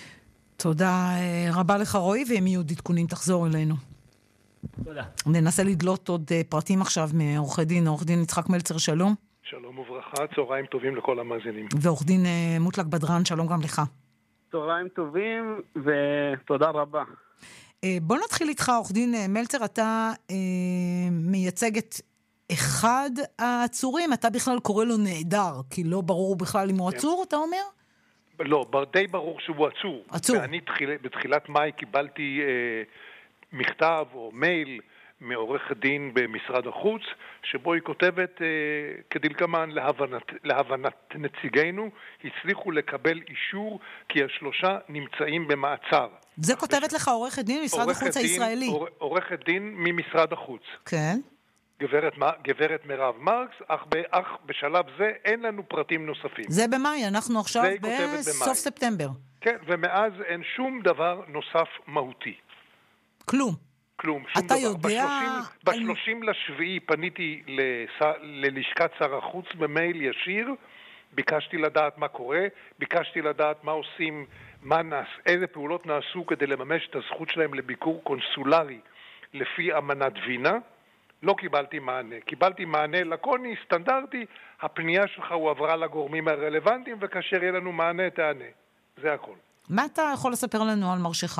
תודה רבה לך רועי, ואם יהיו עדכונים תחזור אלינו. תודה. ננסה לדלות עוד פרטים עכשיו מעורכי דין, עורך דין יצחק מלצר, שלום. שלום וברכה, צהריים טובים לכל המאזינים. ועורך דין מוטלק בדרן, שלום גם לך. צהריים טובים ותודה רבה. בוא נתחיל איתך, עורך דין מלצר, אתה אה, מייצג את אחד העצורים, אתה בכלל קורא לו נעדר, כי לא ברור בכלל אם הוא עצור, אתה אומר? לא, די ברור שהוא עצור. עצור. ואני תחיל, בתחילת מאי קיבלתי אה, מכתב או מייל מעורך דין במשרד החוץ, שבו היא כותבת אה, כדלקמן, להבנת, להבנת נציגינו, הצליחו לקבל אישור כי השלושה נמצאים במעצר. זה כותבת לך עורכת דין ממשרד החוץ הישראלי. עורכת דין ממשרד החוץ. כן. גברת, גברת מירב מרקס, אך, אך בשלב זה אין לנו פרטים נוספים. זה במאי, אנחנו עכשיו בסוף ספטמבר. כן, ומאז אין שום דבר נוסף מהותי. כלום. כלום, שום אתה דבר. יודע... בשלושים לשביעי פניתי לס... ללשכת שר החוץ במייל ישיר, ביקשתי לדעת מה קורה, ביקשתי לדעת מה עושים, מה נעש, איזה פעולות נעשו כדי לממש את הזכות שלהם לביקור קונסולרי לפי אמנת וינה. לא קיבלתי מענה. קיבלתי מענה לקוני, סטנדרטי, הפנייה שלך הועברה לגורמים הרלוונטיים, וכאשר יהיה לנו מענה, תענה. זה הכל. מה אתה יכול לספר לנו על מרשך?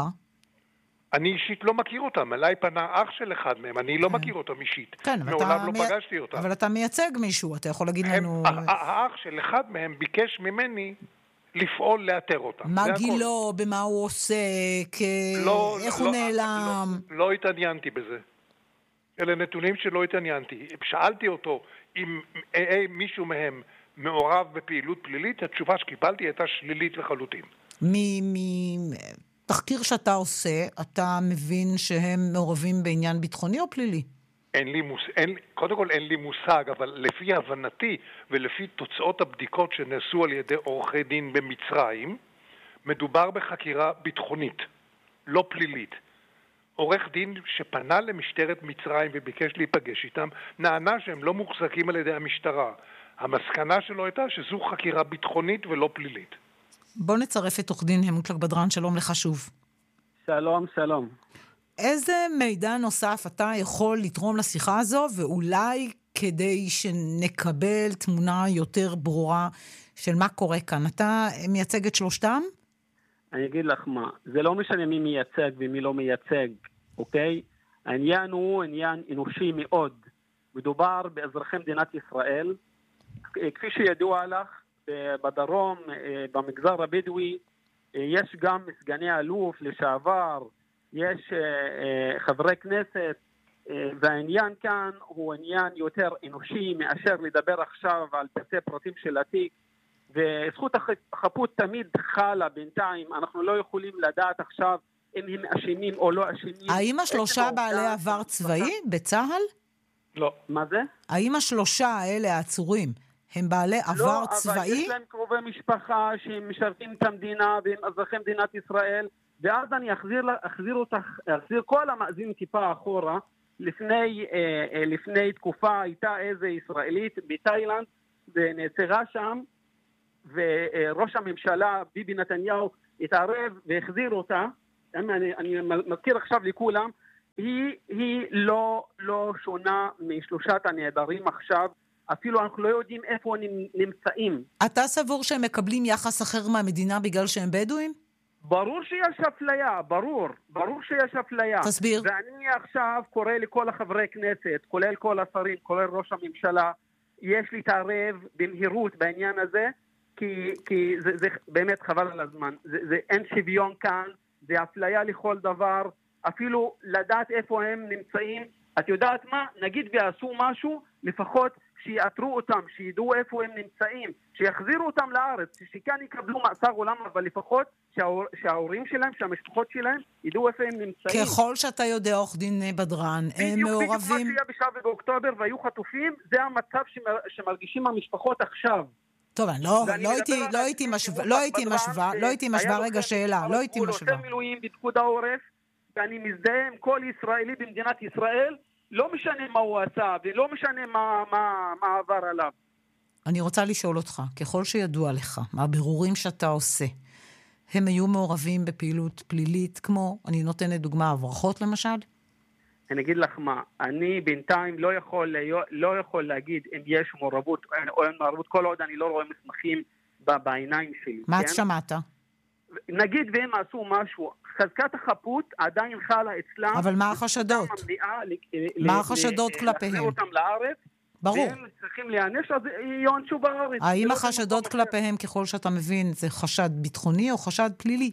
אני אישית לא מכיר אותם. אליי פנה אח של אחד מהם, אני לא מכיר אותם אישית. כן, מעולם לא פגשתי אותם. אבל אתה מייצג מישהו, אתה יכול להגיד לנו... האח של אחד מהם ביקש ממני לפעול לאתר אותם. מה גילו, במה הוא עוסק, איך הוא נעלם? לא התעניינתי בזה. אלה נתונים שלא התעניינתי. שאלתי אותו אם מישהו מהם מעורב בפעילות פלילית, התשובה שקיבלתי הייתה שלילית לחלוטין. מתחקיר שאתה עושה, אתה מבין שהם מעורבים בעניין ביטחוני או פלילי? אין לי מוס... אין... קודם כל אין לי מושג, אבל לפי הבנתי ולפי תוצאות הבדיקות שנעשו על ידי עורכי דין במצרים, מדובר בחקירה ביטחונית, לא פלילית. עורך דין שפנה למשטרת מצרים וביקש להיפגש איתם, נענה שהם לא מוחזקים על ידי המשטרה. המסקנה שלו הייתה שזו חקירה ביטחונית ולא פלילית. בוא נצרף את עורך דין מוטלק בדרן, שלום לך שוב. שלום, שלום. איזה מידע נוסף אתה יכול לתרום לשיחה הזו, ואולי כדי שנקבל תמונה יותר ברורה של מה קורה כאן? אתה מייצג את שלושתם? אני אגיד לך מה, זה לא משנה מי מייצג ומי לא מייצג, אוקיי? העניין הוא עניין אנושי מאוד. מדובר באזרחי מדינת ישראל. כפי שידוע לך, בדרום, במגזר הבדואי, יש גם סגני אלוף לשעבר, יש חברי כנסת, והעניין כאן הוא עניין יותר אנושי מאשר לדבר עכשיו על פרטי פרטים של התיק. וזכות החפות תמיד חלה בינתיים, אנחנו לא יכולים לדעת עכשיו אם הם אשמים או לא אשמים. האם השלושה בעלי עבר צבאי בצהל? לא. מה זה? האם השלושה האלה העצורים הם בעלי עבר צבאי? לא, אבל יש להם קרובי משפחה שהם משרתים את המדינה והם אזרחי מדינת ישראל, ואז אני אחזיר, אחזיר אותך, אחזיר כל המאזין טיפה אחורה. לפני, אה, לפני תקופה הייתה איזה ישראלית בתאילנד ונעצרה שם, וראש הממשלה ביבי נתניהו התערב והחזיר אותה. אני, אני מזכיר עכשיו לכולם, היא, היא לא, לא שונה משלושת הנעדרים עכשיו, אפילו אנחנו לא יודעים איפה הם נמצאים. אתה סבור שהם מקבלים יחס אחר מהמדינה בגלל שהם בדואים? ברור שיש אפליה, ברור, ברור שיש אפליה. תסביר. ואני עכשיו קורא לכל החברי כנסת, כולל כל השרים, כולל ראש הממשלה, יש להתערב במהירות בעניין הזה, כי, כי זה, זה באמת חבל על הזמן. זה, זה, אין שוויון כאן, זה אפליה לכל דבר, אפילו לדעת איפה הם נמצאים. את יודעת מה? נגיד ועשו משהו, לפחות שיאתרו אותם, שידעו איפה הם נמצאים, שיחזירו אותם לארץ, שכאן יקבלו מאסר עולם, אבל לפחות שההור, שההורים שלהם, שהמשפחות שלהם, ידעו איפה הם נמצאים. ככל שאתה יודע, עורך דין בדרן, הם מעורבים... בדיוק מה שהיה בשבעה באוקטובר והיו חטופים, זה המצב שמרגישים המשפחות עכשיו. טוב, לא, לא הייתי, לא הייתי משווה, לא הייתי משווה, לא הייתי משווה, רגע שאלה, לא הייתי משווה. הוא עושה מילואים בפיקוד העורף, ואני מזדהה עם כל ישראלי במדינת ישראל, לא משנה מה הוא עשה, ולא משנה מה, מה, מה עבר עליו. אני רוצה לשאול אותך, ככל שידוע לך, מהבירורים שאתה עושה, הם היו מעורבים בפעילות פלילית, כמו, אני נותנת דוגמה, הברחות למשל? אני אגיד לך מה, אני בינתיים לא יכול, לא יכול להגיד אם יש מעורבות או אין מעורבות, כל עוד אני לא רואה מסמכים בעיניים שלי. מה כן? את שמעת? נגיד והם עשו משהו, חזקת החפות עדיין חלה אצלם. אבל מה החשדות? מה החשדות כלפיהם? להחזיר אותם לארץ. ברור. והם צריכים להיענש, אז יענשו בארץ. האם החשדות כלפיהם, ככל שאתה מבין, זה חשד ביטחוני או חשד פלילי?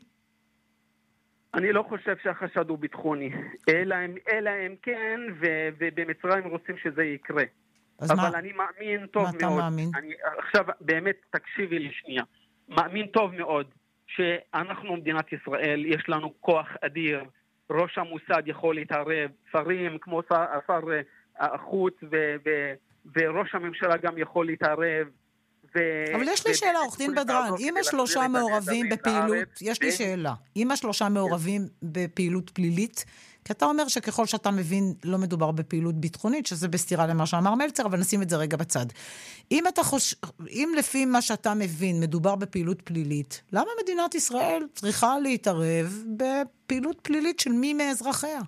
אני לא חושב שהחשד הוא ביטחוני. אלא הם, אלא הם כן, ובמצרים רוצים שזה יקרה. אבל מה? אני מאמין טוב מאוד. מה אתה מאמין? אני, עכשיו באמת תקשיבי לי שנייה. מאמין טוב מאוד. שאנחנו מדינת ישראל, יש לנו כוח אדיר, ראש המוסד יכול להתערב, שרים כמו שר, שר החוץ ו, ו, וראש הממשלה גם יכול להתערב. ו, אבל יש לי שאלה, עורך דין בדרן, אם השלושה מעורבים בפעילות, יש לי שאלה, אם השלושה מעורבים בפעילות פלילית, כי אתה אומר שככל שאתה מבין לא מדובר בפעילות ביטחונית, שזה בסתירה למה שאמר מלצר, אבל נשים את זה רגע בצד. אם אתה חוש... אם לפי מה שאתה מבין מדובר בפעילות פלילית, למה מדינת ישראל צריכה להתערב בפעילות פלילית של מי מאזרחיה?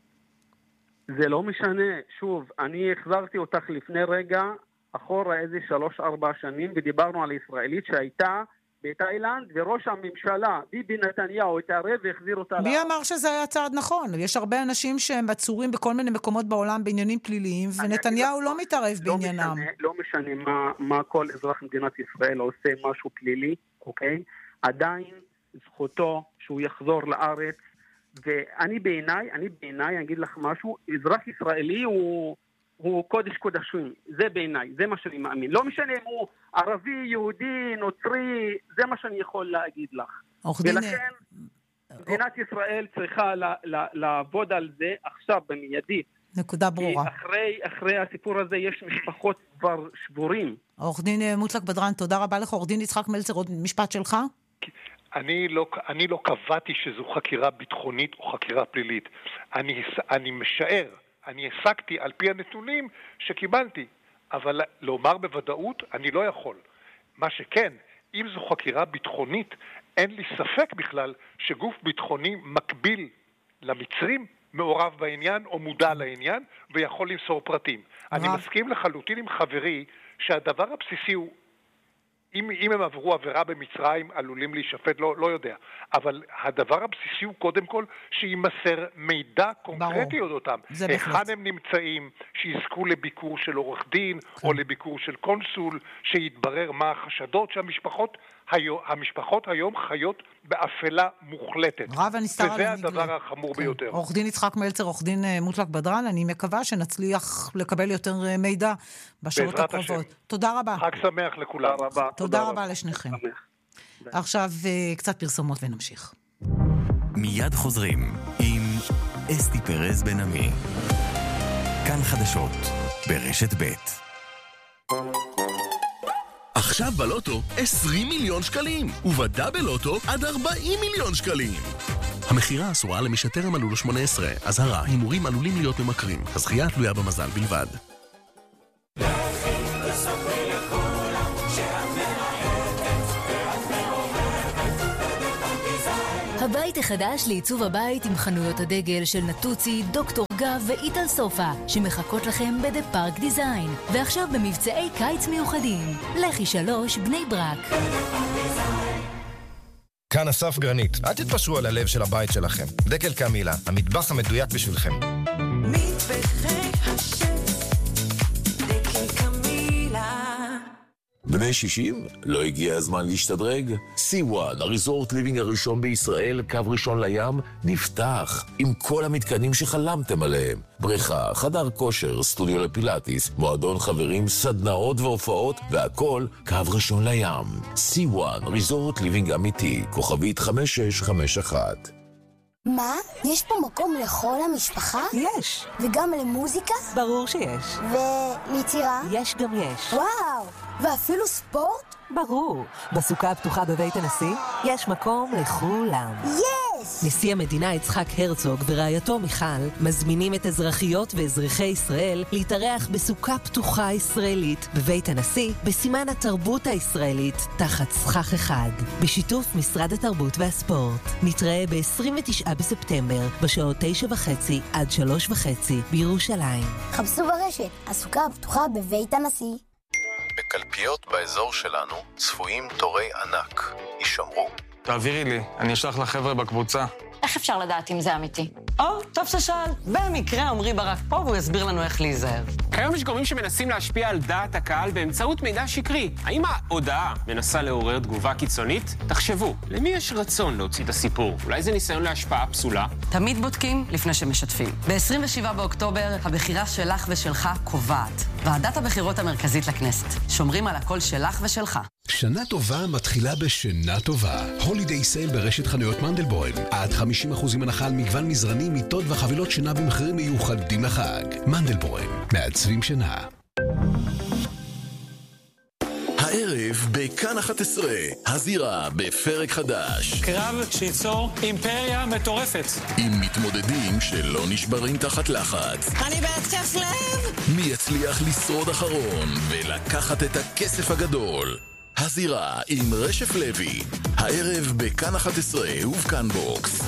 זה לא משנה. שוב, אני החזרתי אותך לפני רגע, אחורה איזה שלוש ארבע שנים, ודיברנו על ישראלית שהייתה בתאילנד, וראש הממשלה, ביבי נתניהו, התערב והחזיר אותה... מי אמר שזה היה צעד נכון? יש הרבה אנשים שהם עצורים בכל מיני מקומות בעולם בעניינים פליליים, ונתניהו לא מתערב בעניינם. לא משנה מה, מה כל אזרח מדינת ישראל עושה משהו פלילי, אוקיי? עדיין זכותו שהוא יחזור לארץ, ואני בעיניי, אני בעיניי, אני אגיד לך משהו, אזרח ישראלי הוא... הוא קודש קודשים, זה בעיניי, זה מה שאני מאמין. לא משנה אם הוא ערבי, יהודי, נוצרי, זה מה שאני יכול להגיד לך. ולכן מדינת ישראל צריכה לעבוד על זה עכשיו במיידית. נקודה ברורה. כי אחרי, אחרי הסיפור הזה יש משפחות כבר שבורים. עורך דין מוצלק בדרן, תודה רבה לך. עורך דין יצחק מלצר, עוד משפט שלך? אני לא, אני לא קבעתי שזו חקירה ביטחונית או חקירה פלילית. אני, אני משער, אני הסקתי על פי הנתונים שקיבלתי, אבל לומר בוודאות אני לא יכול. מה שכן, אם זו חקירה ביטחונית, אין לי ספק בכלל שגוף ביטחוני מקביל למצרים מעורב בעניין או מודע לעניין ויכול למסור פרטים. אני מסכים לחלוטין עם חברי שהדבר הבסיסי הוא, אם, אם הם עברו עבירה במצרים, עלולים להישפט, לא, לא יודע. אבל הדבר הבסיסי הוא קודם כל שימסר מידע קונקרטי עוד אותם. היכן הם נמצאים, שיזכו לביקור של עורך דין, כן. או לביקור של קונסול, שיתברר מה החשדות שהמשפחות היום, המשפחות היום חיות באפלה מוחלטת. וזה הדבר החמור כן. ביותר. עורך דין יצחק מלצר, עורך דין מוצלק בדרן, אני מקווה שנצליח לקבל יותר מידע בשעות הקרובות. השם. תודה רבה. חג שמח לכולם. תודה רבה. תודה רבה לשניכם. עכשיו קצת פרסומות ונמשיך. מיד חוזרים עם אסתי פרז בן עמי. כאן חדשות ברשת ב'. עכשיו בלוטו עשרים מיליון שקלים, ובדאבל לוטו עד ארבעים מיליון שקלים. המחירה אסורה למי שטרם מלאו לו שמונה עשרה. אזהרה, הימורים עלולים להיות ממכרים. הזכייה תלויה במזל בלבד. הבית החדש לעיצוב הבית עם חנויות הדגל של נטוצי, דוקטור גב ואיטל סופה שמחכות לכם בדה פארק דיזיין, ועכשיו במבצעי קיץ מיוחדים. לכי שלוש בני ברק. כאן אסף גרנית. אל תתפשרו על הלב של הבית שלכם. דקל קמילה, המטבח המדויק בשבילכם. מטבחי השף, דקל קמילה. בני שישים? לא הגיע הזמן להשתדרג? סי וואן, הריזורט ליבינג הראשון בישראל, קו ראשון לים, נפתח עם כל המתקנים שחלמתם עליהם. בריכה, חדר כושר, סטודיו לפילאטיס, מועדון חברים, סדנאות והופעות, והכל קו ראשון לים. סי וואן, ריזורט ליבינג אמיתי, כוכבית חמש שש חמש אחת. מה? יש פה מקום לכל המשפחה? יש. וגם למוזיקה? ברור שיש. וליצירה? יש גם יש. וואו! ואפילו ספורט? ברור. בסוכה הפתוחה בבית הנשיא יש מקום לכולם. יס! נשיא המדינה יצחק הרצוג ורעייתו מיכל מזמינים את אזרחיות ואזרחי ישראל להתארח בסוכה פתוחה ישראלית בבית הנשיא בסימן התרבות הישראלית תחת סכך אחד בשיתוף משרד התרבות והספורט. נתראה ב-עשרים ותשעה בספטמבר בשעות תשע וחצי עד שלוש וחצי בירושלים. חפשו ברשת הסוכה הפתוחה בבית הנשיא. בקלפיות באזור שלנו צפויים תורי ענק. יישמרו. תעבירי לי, אני אשלח לחבר'ה בקבוצה. איך אפשר לדעת אם זה אמיתי? או, טוב ששאל. במקרה עמרי ברק פה והוא יסביר לנו איך להיזהר. כיום יש גורמים שמנסים להשפיע על דעת הקהל באמצעות מידע שקרי. האם ההודעה מנסה לעורר תגובה קיצונית? תחשבו, למי יש רצון להוציא את הסיפור? אולי זה ניסיון להשפעה פסולה? תמיד בודקים לפני שמשתפים. ב-עשרים ושבעה באוקטובר הבחירה שלך ושלך קובעת. ועדת הבחירות המרכזית לכנסת. שומרים על הקול שלך ושלך. שנה טובה מתחילה בשינה טובה. הולידיי סייל ברשת חנויות מנדלבוים. עד חמישים אחוז הנחה על מגוון מזרנים, מיטות וחבילות שינה במחירים מיוחדים לחג. מנדלבוים, מעצבים שינה. הערב בכאן אחת עשרה, הזירה בפרק חדש. קרב שיצור אימפריה מטורפת. עם מתמודדים שלא נשברים תחת לחץ. אני בהתקף לב! מי יצליח לשרוד אחרון ולקחת את הכסף הגדול? הזירה עם רשף לוי. הערב בכאן אחת עשרה ובכאן בוקס.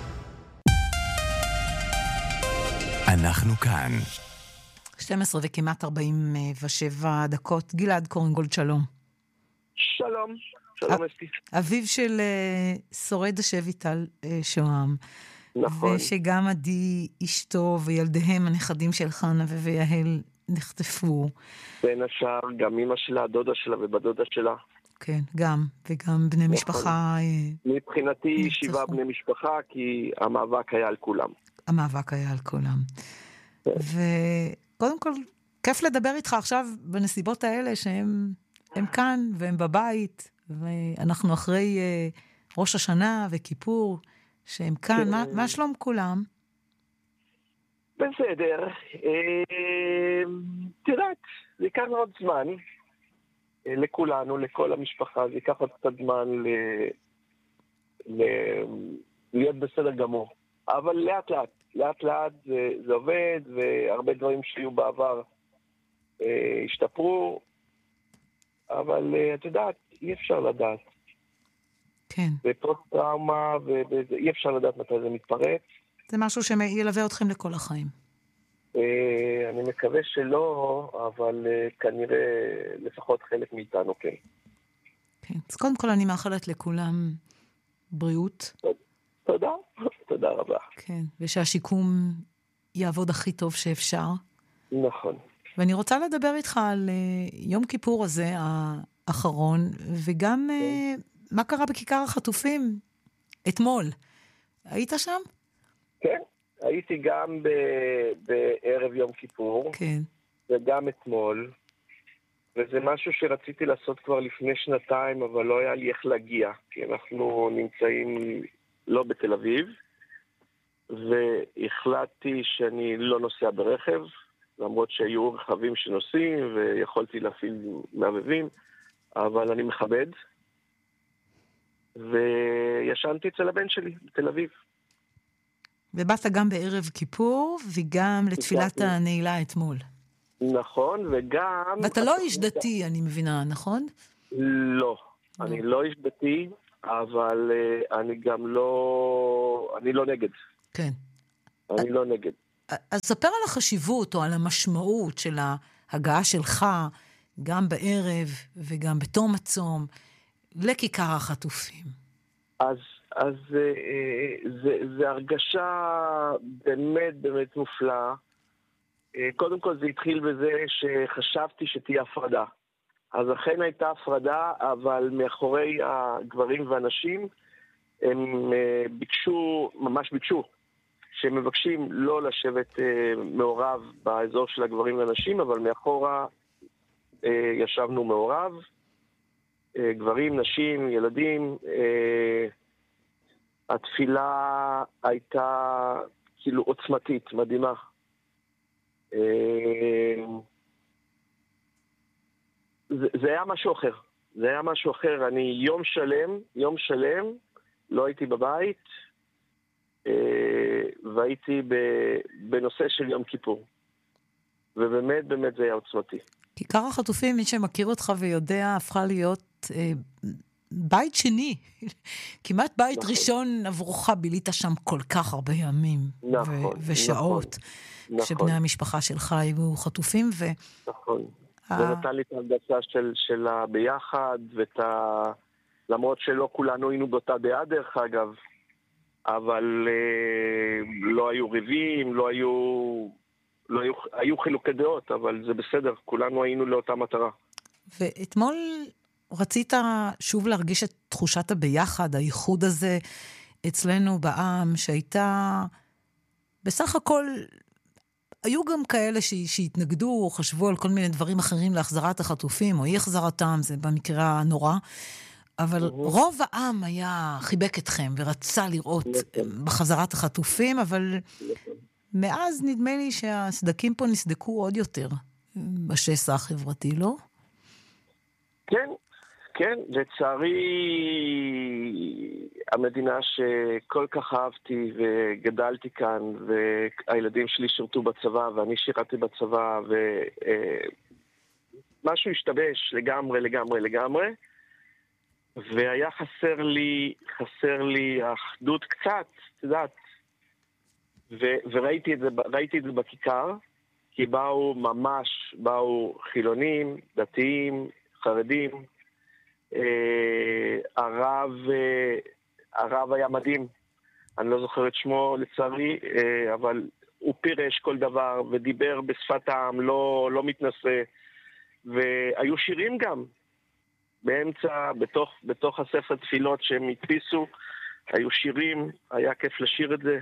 אנחנו כאן. שתים עשרה וכמעט ארבעים ושבע דקות. גלעד קורנגולד, שלום. שלום, שלום אסתי. אביו של uh, שורד השבי טל uh, שוהם. נכון. ושגם עדי אשתו וילדיהם, הנכדים של חנה ויהל, נחטפו. בין השאר, גם אמא שלה, הדודה שלה ובדודה שלה. כן, גם, וגם בני נכון. משפחה... מבחינתי שבעה בני משפחה, כי המאבק היה על כולם. המאבק היה על כולם. כן. וקודם כל, כיף לדבר איתך עכשיו בנסיבות האלה, שהם הם כאן והם בבית, ואנחנו אחרי uh, ראש השנה וכיפור, שהם כאן. כן. מה, מה שלום כולם? בסדר. תראה, זה ייקח עוד זמן לכולנו, לכל המשפחה, זה ייקח עוד קצת זמן להיות בסדר גמור. אבל לאט לאט, לאט לאט זה, זה עובד, והרבה דברים שהיו בעבר השתפרו, אבל את יודעת, אי אפשר לדעת. כן. בפוסט טראומה, ואי אפשר לדעת מתי זה מתפרץ. זה משהו שילווה אתכם לכל החיים. אני מקווה שלא, אבל כנראה לפחות חלק מאיתנו, כן. כן. אז קודם כל אני מאחלת לכולם בריאות. תודה, תודה רבה. כן, ושהשיקום יעבוד הכי טוב שאפשר. נכון. ואני רוצה לדבר איתך על יום כיפור הזה, האחרון, וגם מה קרה בכיכר החטופים אתמול. היית שם? כן, הייתי גם בערב יום כיפור, כן. וגם אתמול, וזה משהו שרציתי לעשות כבר לפני שנתיים, אבל לא היה לי איך להגיע, כי אנחנו נמצאים לא בתל אביב, והחלטתי שאני לא נוסע ברכב, למרות שהיו רכבים שנוסעים, ויכולתי להפעיל מעבבים, אבל אני מכבד, וישנתי אצל הבן שלי בתל אביב. ובאת גם בערב כיפור, וגם לתפילת הנעילה אתמול. נכון, וגם... ואתה לא איש דתי, אני מבינה, נכון? לא, אני לא איש דתי, אבל אני גם לא... אני לא נגד. כן. אני לא נגד. אז ספר על החשיבות, או על המשמעות של ההגעה שלך, גם בערב וגם בתום הצום, לכיכר החטופים. אז, אז זה, זה, זה הרגשה באמת באמת מופלאה. קודם כל זה התחיל בזה שחשבתי שתהיה הפרדה. אז אכן הייתה הפרדה, אבל מאחורי הגברים והנשים הם ביקשו, ממש ביקשו, שהם מבקשים לא לשבת מעורב באזור של הגברים והנשים, אבל מאחורה ישבנו מעורב. גברים, נשים, ילדים. התפילה הייתה כאילו עוצמתית, מדהימה. זה, זה היה משהו אחר. זה היה משהו אחר. אני יום שלם, יום שלם, לא הייתי בבית, והייתי בנושא של יום כיפור. ובאמת, באמת זה היה עוצמתי. כיכר החטופים, מי שמכיר אותך ויודע, הפכה להיות אה, בית שני. כמעט בית נכון. ראשון עבורך, בילית שם כל כך הרבה ימים. נכון, ו- ושעות. נכון. כשבני נכון. המשפחה שלך היו חטופים. ו... נכון. ה... זה נתן לי את ההרגשה של, של הביחד, ואת ה... למרות שלא כולנו היינו באותה דעה דרך אגב, אבל אה, לא היו ריבים, לא היו... לא היו, היו חילוקי דעות, אבל זה בסדר, כולנו היינו לאותה מטרה. ואתמול רצית שוב להרגיש את תחושת הביחד, הייחוד הזה אצלנו בעם, שהייתה בסך הכל, היו גם כאלה ש, שהתנגדו או חשבו על כל מיני דברים אחרים להחזרת החטופים, או אי החזרתם, זה במקרה הנורא, אבל רוב העם היה חיבק אתכם ורצה לראות בחזרת החטופים, אבל מאז נדמה לי שהסדקים פה נסדקו עוד יותר בשסע החברתי, לא? כן, כן. לצערי, המדינה שכל כך אהבתי וגדלתי כאן, והילדים שלי שירתו בצבא, ואני שירתי בצבא, ומשהו השתבש לגמרי, לגמרי, לגמרי. והיה חסר לי, חסר לי האחדות קצת, את יודעת, ו- וראיתי את זה, ראיתי את זה בכיכר, כי באו ממש, באו חילונים, דתיים, חרדים. אה, הרב, אה, הרב היה מדהים. אני לא זוכר את שמו לצערי, אה, אבל הוא פירש כל דבר ודיבר בשפת העם, לא, לא מתנשא. והיו שירים גם. באמצע, בתוך, בתוך הספר תפילות שהם הדפיסו, היו שירים, היה כיף לשיר את זה.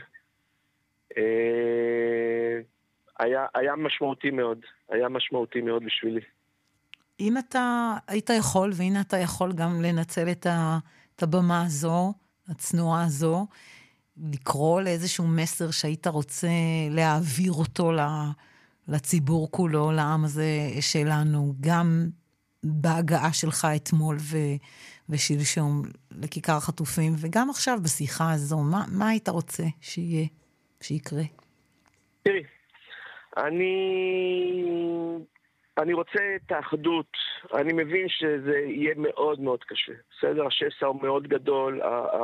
היה, היה משמעותי מאוד, היה משמעותי מאוד בשבילי. אם אתה היית יכול, והנה אתה יכול גם לנצל את, ה, את הבמה הזו, הצנועה הזו, לקרוא לאיזשהו מסר שהיית רוצה להעביר אותו לציבור כולו, לעם הזה שלנו, גם בהגעה שלך אתמול ו, ושלשום לכיכר החטופים, וגם עכשיו בשיחה הזו, מה, מה היית רוצה שיהיה? שיקרה? תראי, אני, אני רוצה את האחדות. אני מבין שזה יהיה מאוד מאוד קשה. בסדר, השסע הוא מאוד גדול,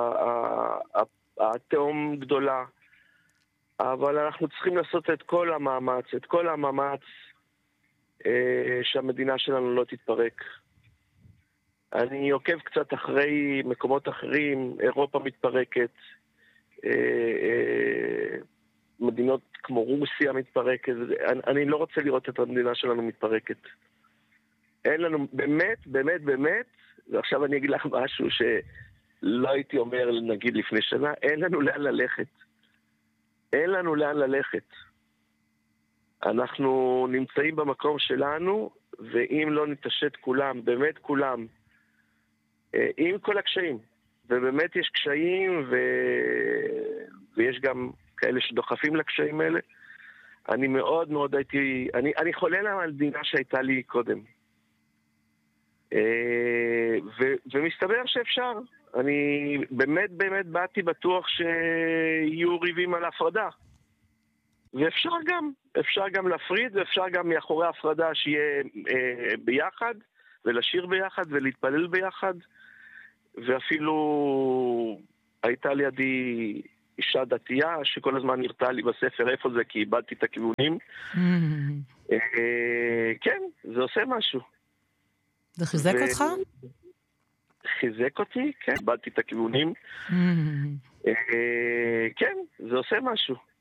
התהום גדולה, אבל אנחנו צריכים לעשות את כל המאמץ, את כל המאמץ אה, שהמדינה שלנו לא תתפרק. אני עוקב קצת אחרי מקומות אחרים, אירופה מתפרקת, מדינות כמו רוסיה מתפרקת. אני, אני לא רוצה לראות את המדינה שלנו מתפרקת. אין לנו, באמת, באמת, באמת, ועכשיו אני אגיד לך משהו שלא הייתי אומר, נגיד לפני שנה, אין לנו לאן ללכת. אין לנו לאן ללכת. אנחנו נמצאים במקום שלנו, ואם לא נתעשת כולם, באמת כולם, עם כל הקשיים, ובאמת יש קשיים, ו... ויש גם כאלה שדוחפים לקשיים האלה. אני מאוד מאוד הייתי, אני, אני חולה להם על מדינה שהייתה לי קודם. ו, ומסתבר שאפשר. אני באמת באמת באתי בטוח שיהיו ריבים על ההפרדה. ואפשר גם, אפשר גם להפריד, ואפשר גם מאחורי ההפרדה שיהיה אה, ביחד, ולשיר ביחד, ולהתפלל ביחד. ואפילו הייתה לידי אישה דתייה שכל הזמן נרתה לי בספר איפה זה, כי איבדתי את הכיוונים. כן, זה עושה משהו. זה חיזק אותך? חיזק אותי, כן, איבדתי את הכיוונים. כן, זה עושה משהו.